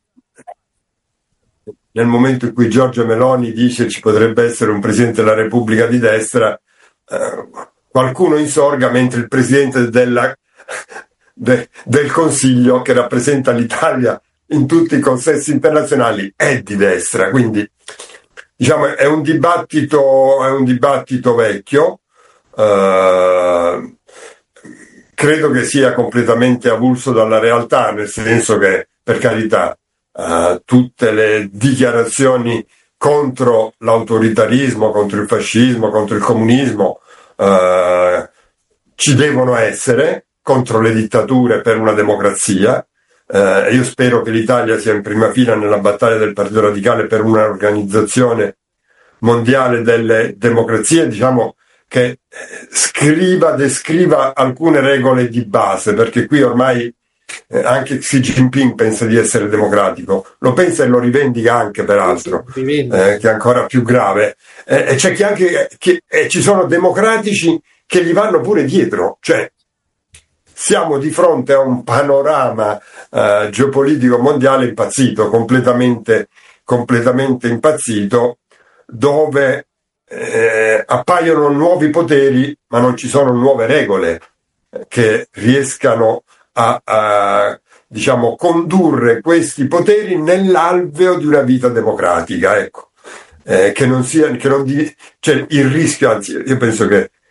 nel momento in cui Giorgia Meloni dice ci potrebbe essere un Presidente della Repubblica di destra, uh, qualcuno insorga mentre il Presidente della, de, del Consiglio, che rappresenta l'Italia in tutti i consessi internazionali, è di destra. Quindi diciamo è un dibattito, è un dibattito vecchio, eh, credo che sia completamente avulso dalla realtà, nel senso che, per carità, eh, tutte le dichiarazioni contro l'autoritarismo, contro il fascismo, contro il comunismo eh, ci devono essere, contro le dittature, per una democrazia. Eh, io spero che l'Italia sia in prima fila nella battaglia del Partito Radicale per un'organizzazione mondiale delle democrazie, diciamo che scriva, descriva alcune regole di base, perché qui ormai eh, anche Xi Jinping pensa di essere democratico, lo pensa e lo rivendica anche, peraltro, eh, che è ancora più grave, eh, e c'è chi anche che, e ci sono democratici che gli vanno pure dietro, cioè siamo di fronte a un panorama eh, geopolitico mondiale impazzito, completamente, completamente impazzito, dove eh, appaiono nuovi poteri, ma non ci sono nuove regole che riescano a, a diciamo, condurre questi poteri nell'alveo di una vita democratica, ecco, eh, che non sia, che non di, cioè il rischio, anzi, io penso che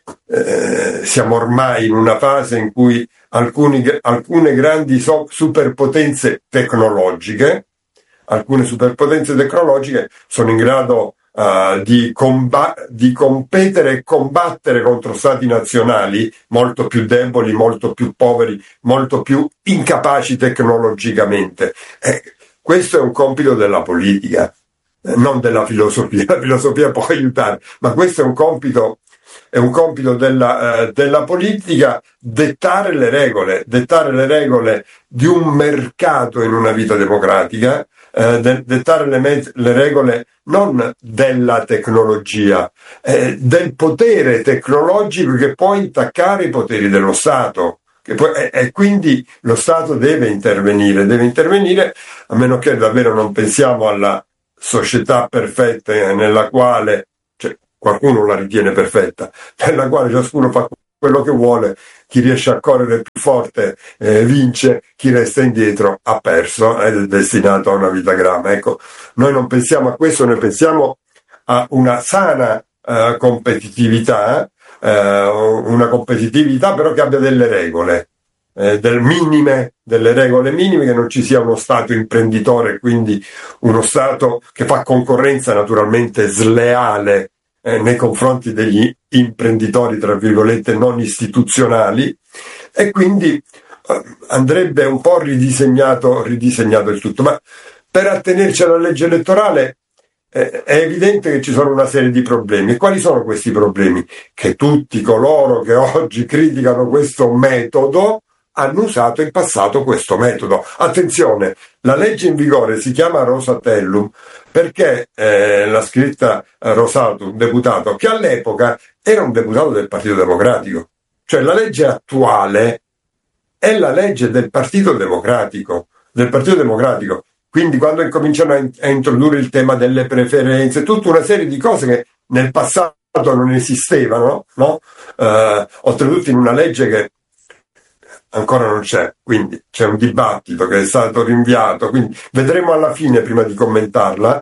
eh, siamo ormai in una fase in cui alcuni, alcune grandi so, superpotenze tecnologiche, alcune superpotenze tecnologiche sono in grado uh, di, comba- di competere e combattere contro stati nazionali molto più deboli, molto più poveri, molto più incapaci tecnologicamente. Eh, questo è un compito della politica, eh, non della filosofia. La filosofia può aiutare, ma questo è un compito È un compito della, eh, della politica, dettare le regole, dettare le regole di un mercato in una vita democratica, eh, de- dettare le, me- le regole non della tecnologia, eh, del potere tecnologico che può intaccare i poteri dello Stato. Che poi, e, e quindi lo Stato deve intervenire, deve intervenire, a meno che davvero non pensiamo alla società perfetta nella quale qualcuno la ritiene perfetta, nella quale ciascuno fa quello che vuole, chi riesce a correre più forte eh, vince, chi resta indietro ha perso ed è destinato a una vita grave. Ecco, noi non pensiamo a questo, noi pensiamo a una sana eh, competitività, eh, una competitività però che abbia delle regole, eh, del minime, delle regole minime, che non ci sia uno Stato imprenditore, quindi uno Stato che fa concorrenza naturalmente sleale Eh, nei confronti degli imprenditori, tra virgolette, non istituzionali, e quindi eh, andrebbe un po' ridisegnato, ridisegnato il tutto. Ma per attenerci alla legge elettorale eh, è evidente che ci sono una serie di problemi. E quali sono questi problemi? Che tutti coloro che oggi criticano questo metodo hanno usato in passato questo metodo. Attenzione, la legge in vigore si chiama Rosatellum perché eh, l'ha scritta Rosato, un deputato che all'epoca era un deputato del Partito Democratico. Cioè la legge attuale è la legge del Partito Democratico, del Partito Democratico. Quindi quando incominciano a, in- a introdurre il tema delle preferenze, tutta una serie di cose che nel passato non esistevano, no? Eh, oltretutto in una legge che ancora non c'è, quindi c'è un dibattito che è stato rinviato, quindi vedremo alla fine prima di commentarla.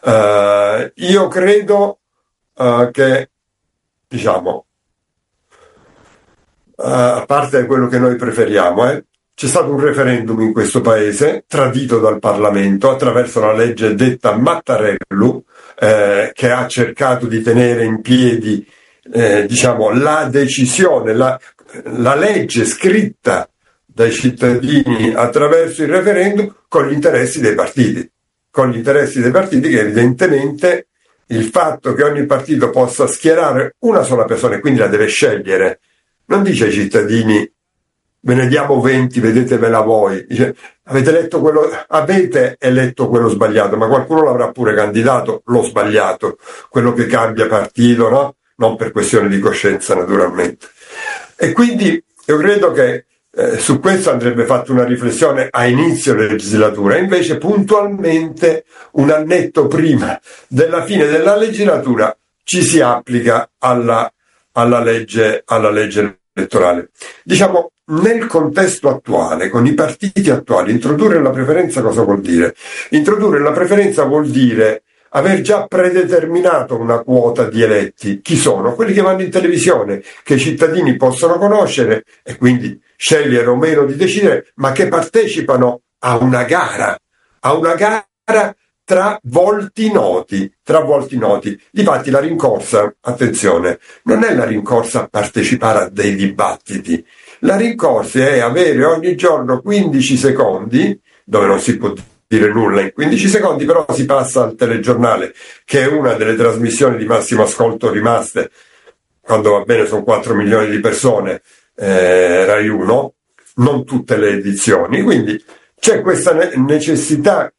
Uh, io credo uh, che, diciamo, uh, a parte quello che noi preferiamo, eh, c'è stato un referendum in questo paese, tradito dal Parlamento attraverso la legge detta Mattarello, eh, che ha cercato di tenere in piedi, eh, diciamo, la decisione, la la legge scritta dai cittadini attraverso il referendum con gli interessi dei partiti, con gli interessi dei partiti che evidentemente il fatto che ogni partito possa schierare una sola persona e quindi la deve scegliere, non dice ai cittadini ve ne diamo venti, vedetevela voi, dice avete letto quello, avete eletto quello sbagliato, ma qualcuno l'avrà pure candidato lo sbagliato, quello che cambia partito, no? Non per questione di coscienza naturalmente. E quindi io credo che eh, su questo andrebbe fatta una riflessione a inizio legislatura, invece puntualmente un annetto prima della fine della legislatura ci si applica alla, alla legge, alla legge elettorale. Diciamo, nel contesto attuale, con i partiti attuali, introdurre la preferenza cosa vuol dire? Introdurre la preferenza vuol dire aver già predeterminato una quota di eletti. Chi sono? Quelli che vanno in televisione, che i cittadini possono conoscere e quindi scegliere o meno di decidere, ma che partecipano a una gara, a una gara tra volti noti, tra volti noti. Difatti la rincorsa, attenzione, non è la rincorsa a partecipare a dei dibattiti. La rincorsa è avere ogni giorno quindici secondi, dove non si può dire nulla in quindici secondi, però si passa al telegiornale, che è una delle trasmissioni di massimo ascolto rimaste, quando va bene sono quattro milioni di persone, eh, Rai uno, non tutte le edizioni, quindi c'è questa ne- necessità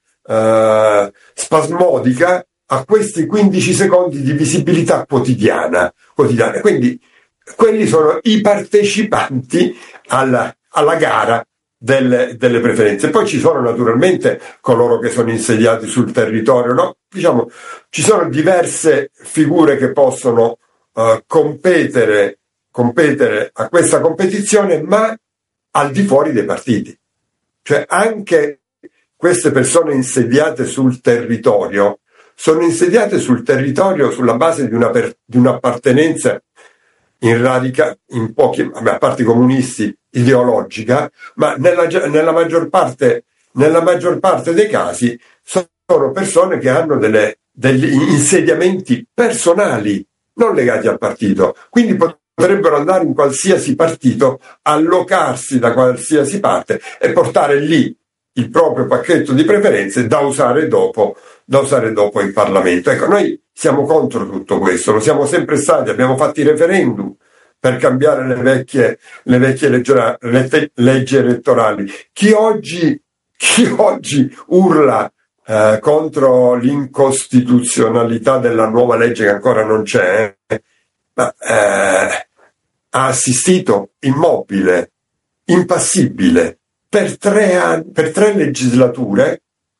eh, spasmodica a questi quindici secondi di visibilità quotidiana, quotidiana. Quindi quelli sono i partecipanti alla, alla gara Delle, delle preferenze. Poi ci sono naturalmente coloro che sono insediati sul territorio, no? Diciamo, ci sono diverse figure che possono uh, competere, competere a questa competizione, ma al di fuori dei partiti. Cioè anche queste persone insediate sul territorio sono insediate sul territorio sulla base di, una per, di un'appartenenza in radica, in pochi, vabbè, a parte i comunisti, ideologica, ma nella, nella maggior parte, nella maggior parte dei casi sono persone che hanno delle, degli insediamenti personali, non legati al partito, quindi potrebbero andare in qualsiasi partito, allocarsi da qualsiasi parte e portare lì il proprio pacchetto di preferenze da usare dopo, da usare dopo in Parlamento. Ecco, noi siamo contro tutto questo, lo siamo sempre stati, abbiamo fatto i referendum per cambiare le vecchie, le vecchie legge, le leggi elettorali. Chi oggi, chi oggi urla eh, contro l'incostituzionalità della nuova legge che ancora non c'è, eh, ma, eh, ha assistito immobile, impassibile, per tre, anni, per tre legislature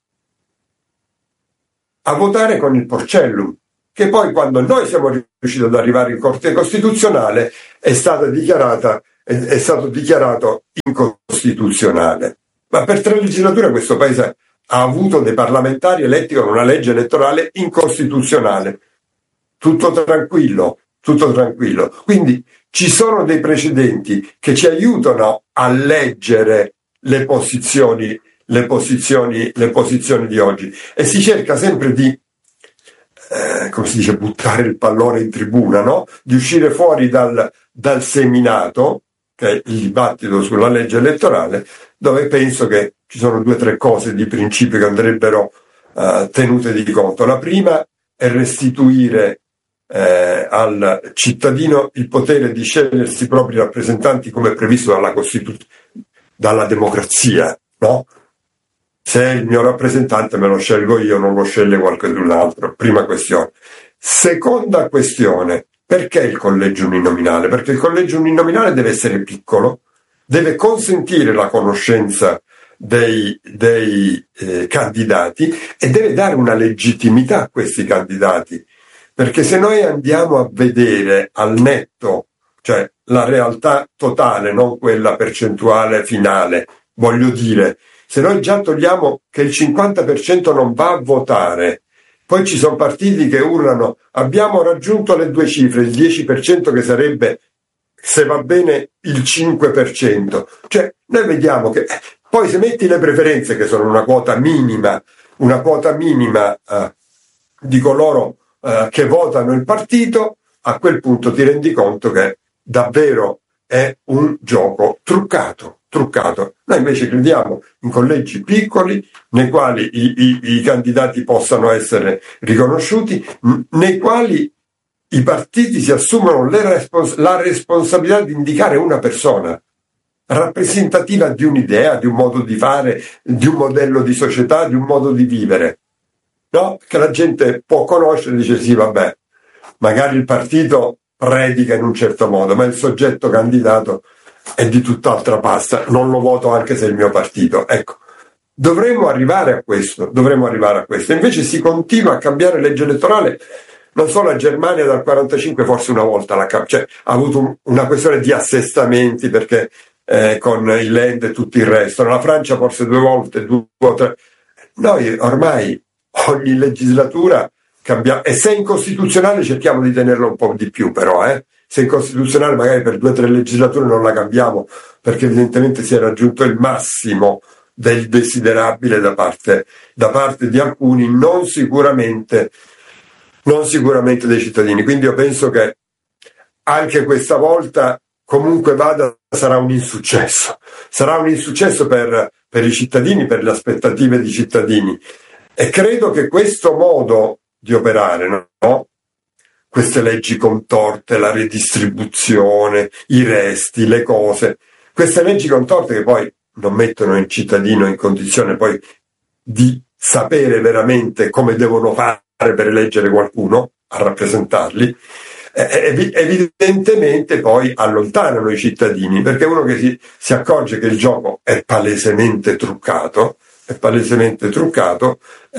a votare con il Porcellum, che poi quando noi siamo riusciti ad arrivare in Corte Costituzionale è stata dichiarata, è, è stato dichiarato incostituzionale. Ma per tre legislature questo Paese ha avuto dei parlamentari eletti con una legge elettorale incostituzionale. Tutto tranquillo, tutto tranquillo. Quindi ci sono dei precedenti che ci aiutano a leggere le posizioni, le posizioni, le posizioni di oggi, e si cerca sempre di, eh, come si dice, buttare il pallone in tribuna, no? Di uscire fuori dal, dal seminato, che è il dibattito sulla legge elettorale, dove penso che ci sono due o tre cose di principio che andrebbero uh, tenute di conto. La prima è restituire eh, al cittadino il potere di scegliersi i propri rappresentanti come previsto dalla Costituzione, dalla democrazia, no? Se è il mio rappresentante me lo scelgo io, non lo sceglie qualcun altro. Prima questione. Seconda questione, perché il collegio uninominale? Perché il collegio uninominale deve essere piccolo, deve consentire la conoscenza dei, dei eh, candidati e deve dare una legittimità a questi candidati, perché se noi andiamo a vedere al netto, cioè la realtà totale, non quella percentuale finale, voglio dire, se noi già togliamo che il cinquanta per cento non va a votare, poi ci sono partiti che urlano abbiamo raggiunto le due cifre, il dieci per cento che sarebbe, se va bene, il cinque per cento. Cioè noi vediamo che poi se metti le preferenze, che sono una quota minima, una quota minima eh, di coloro eh, che votano il partito, a quel punto ti rendi conto che davvero è un gioco truccato, truccato. Noi invece crediamo in collegi piccoli, nei quali i, i, i candidati possano essere riconosciuti, nei quali i partiti si assumono le respons- la responsabilità di indicare una persona rappresentativa di un'idea, di un modo di fare, di un modello di società, di un modo di vivere, no? Che la gente può conoscere e dice sì, vabbè, magari il partito predica in un certo modo, ma il soggetto candidato è di tutt'altra pasta, non lo voto anche se è il mio partito. Ecco, dovremmo arrivare a questo, dovremmo arrivare a questo. Invece si continua a cambiare legge elettorale. Non so, la Germania dal quarantacinque forse una volta la cioè, ha avuto un, una questione di assestamenti, perché eh, con il Land e tutto il resto. La Francia forse due volte, due o tre. Noi ormai ogni legislatura cambiamo, e se è incostituzionale cerchiamo di tenerlo un po' di più, però eh. Se è incostituzionale magari per due o tre legislature non la cambiamo, perché evidentemente si è raggiunto il massimo del desiderabile da parte, da parte di alcuni, non sicuramente non sicuramente dei cittadini. Quindi io penso che anche questa volta, comunque vada, sarà un insuccesso. Sarà un insuccesso per, per i cittadini, per le aspettative dei cittadini. E credo che questo modo di operare, no? Queste leggi contorte, la redistribuzione, i resti, le cose, queste leggi contorte che poi non mettono il cittadino in condizione poi di sapere veramente come devono fare per eleggere qualcuno a rappresentarli, eh, evidentemente poi allontanano i cittadini, perché uno che si, si accorge che il gioco è palesemente truccato, è palesemente truccato,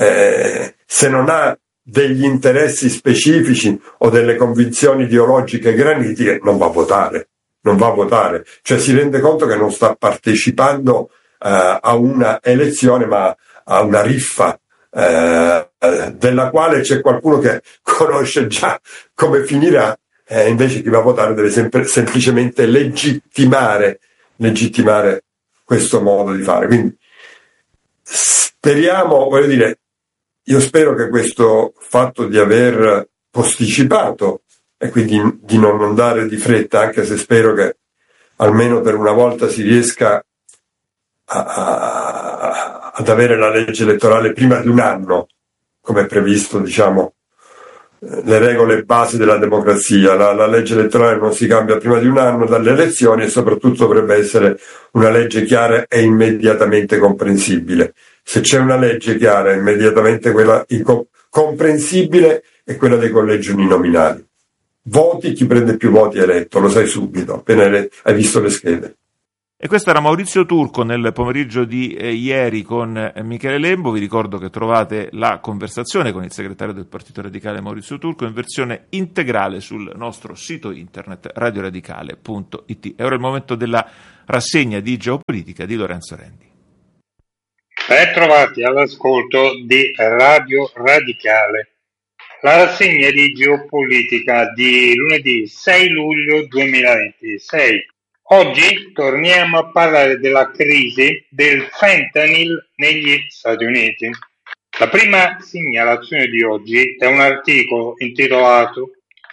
eh, se non ha degli interessi specifici o delle convinzioni ideologiche granitiche, non va a votare, non va a votare, cioè si rende conto che non sta partecipando eh, a una elezione, ma a una riffa, Eh, della quale c'è qualcuno che conosce già come finirà, eh, invece chi va a votare deve sempre, semplicemente legittimare, legittimare questo modo di fare. Quindi speriamo, voglio dire, io spero che questo fatto di aver posticipato e quindi di non andare di fretta, anche se spero che almeno per una volta si riesca a, a, ad avere la legge elettorale prima di un anno, come è previsto, diciamo, le regole base della democrazia. La, la legge elettorale non si cambia prima di un anno dalle elezioni e soprattutto dovrebbe essere una legge chiara e immediatamente comprensibile. Se c'è una legge chiara e immediatamente quella inco- comprensibile è quella dei collegi uninominali. Voti chi prende più voti eletto, lo sai subito, appena hai visto le schede. E questo era Maurizio Turco nel pomeriggio di eh, ieri con eh, Michele Lembo. Vi ricordo che trovate la conversazione con il segretario del Partito Radicale Maurizio Turco in versione integrale sul nostro sito internet radioradicale punto it. È ora il momento della rassegna di geopolitica di Lorenzo Rendi. Ben trovati all'ascolto di Radio Radicale, la rassegna di geopolitica di lunedì sei luglio duemilaventisei. Oggi torniamo a parlare della crisi del fentanyl negli Stati Uniti. La prima segnalazione di oggi è un articolo intitolato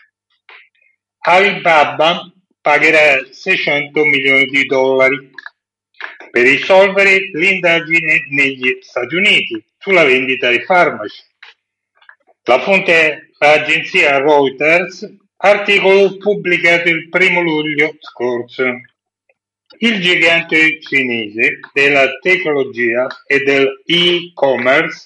Alibaba pagherà seicento milioni di dollari per risolvere l'indagine negli Stati Uniti sulla vendita di farmaci. La fonte è l'agenzia Reuters, articolo pubblicato il primo luglio scorso. Il gigante cinese della tecnologia e del e-commerce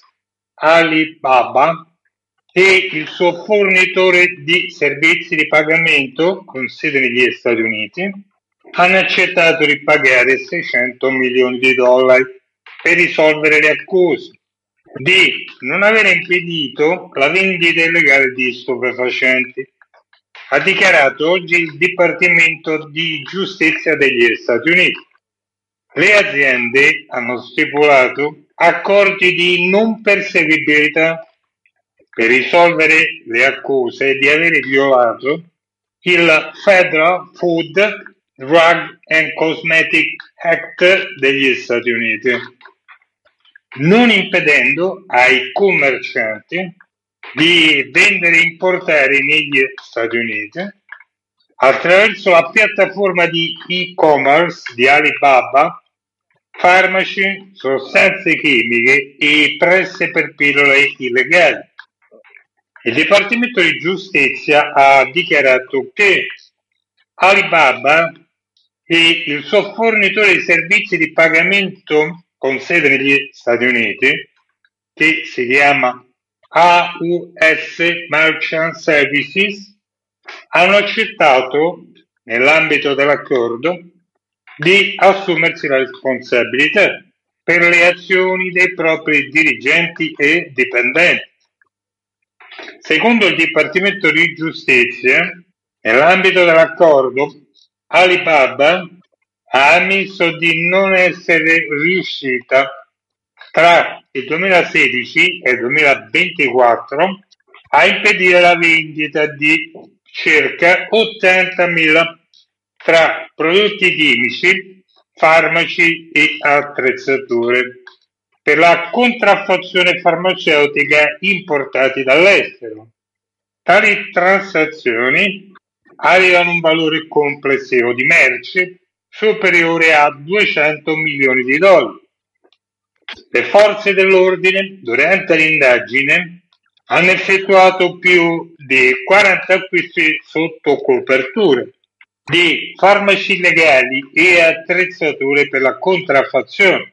Alibaba e il suo fornitore di servizi di pagamento con sede negli Stati Uniti hanno accettato di pagare seicento milioni di dollari per risolvere le accuse di non aver impedito la vendita illegale di stupefacenti, ha dichiarato oggi il Dipartimento di Giustizia degli Stati Uniti. Le aziende hanno stipulato accordi di non perseguibilità per risolvere le accuse di avere violato il Federal Food, Drug and Cosmetic Act degli Stati Uniti, non impedendo ai commercianti di vendere e importare negli Stati Uniti attraverso la piattaforma di e-commerce di Alibaba farmaci, sostanze chimiche e presse per pillole illegali. Il Dipartimento di Giustizia ha dichiarato che Alibaba e il suo fornitore di servizi di pagamento con sede negli Stati Uniti, che si chiama A U S Merchant Services, hanno accettato, nell'ambito dell'accordo, di assumersi la responsabilità per le azioni dei propri dirigenti e dipendenti. Secondo il Dipartimento di Giustizia, nell'ambito dell'accordo, Alibaba ha ammesso di non essere riuscita tra il duemilasedici e il duemilaventiquattro a impedire la vendita di circa ottantamila tra prodotti chimici, farmaci e attrezzature per la contraffazione farmaceutica importati dall'estero. Tali transazioni avevano un valore complessivo di merci superiore a duecento milioni di dollari. Le forze dell'ordine, durante l'indagine, hanno effettuato più di quaranta acquisti sotto copertura di farmaci illegali e attrezzature per la contraffazione.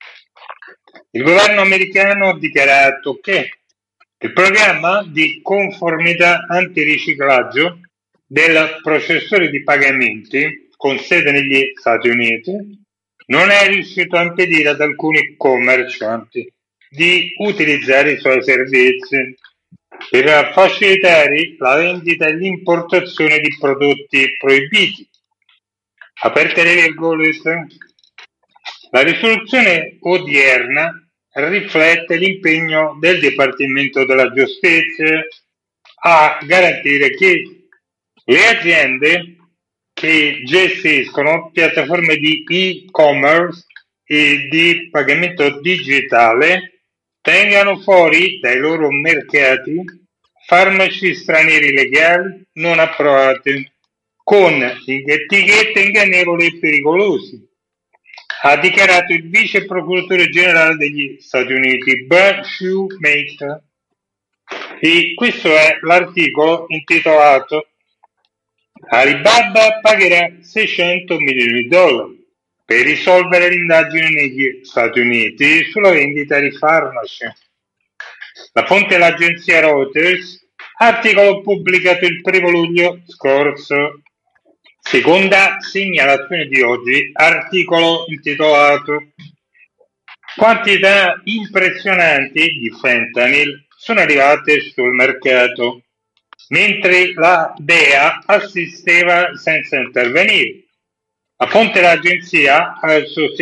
Il governo americano ha dichiarato che il programma di conformità antiriciclaggio del processore di pagamenti con sede negli Stati Uniti non è riuscito a impedire ad alcuni commercianti di utilizzare i suoi servizi per facilitare la vendita e l'importazione di prodotti proibiti. Aperte le virgolette, la risoluzione odierna riflette l'impegno del Dipartimento della Giustizia a garantire che Le aziende che gestiscono piattaforme di e-commerce e di pagamento digitale tengano fuori dai loro mercati farmaci stranieri legali non approvati con etichette ingannevoli e pericolosi, ha dichiarato il vice procuratore generale degli Stati Uniti, Brad Shoemaker. E questo è l'articolo intitolato Alibaba pagherà seicento milioni di dollari per risolvere l'indagine negli Stati Uniti sulla vendita di farmaci. La fonte è l'agenzia Reuters, articolo pubblicato il primo luglio scorso. Seconda segnalazione di oggi, articolo intitolato Quantità impressionanti di fentanyl sono arrivate sul mercato, mentre la D E A assisteva senza intervenire. La fonte dell'agenzia, al suo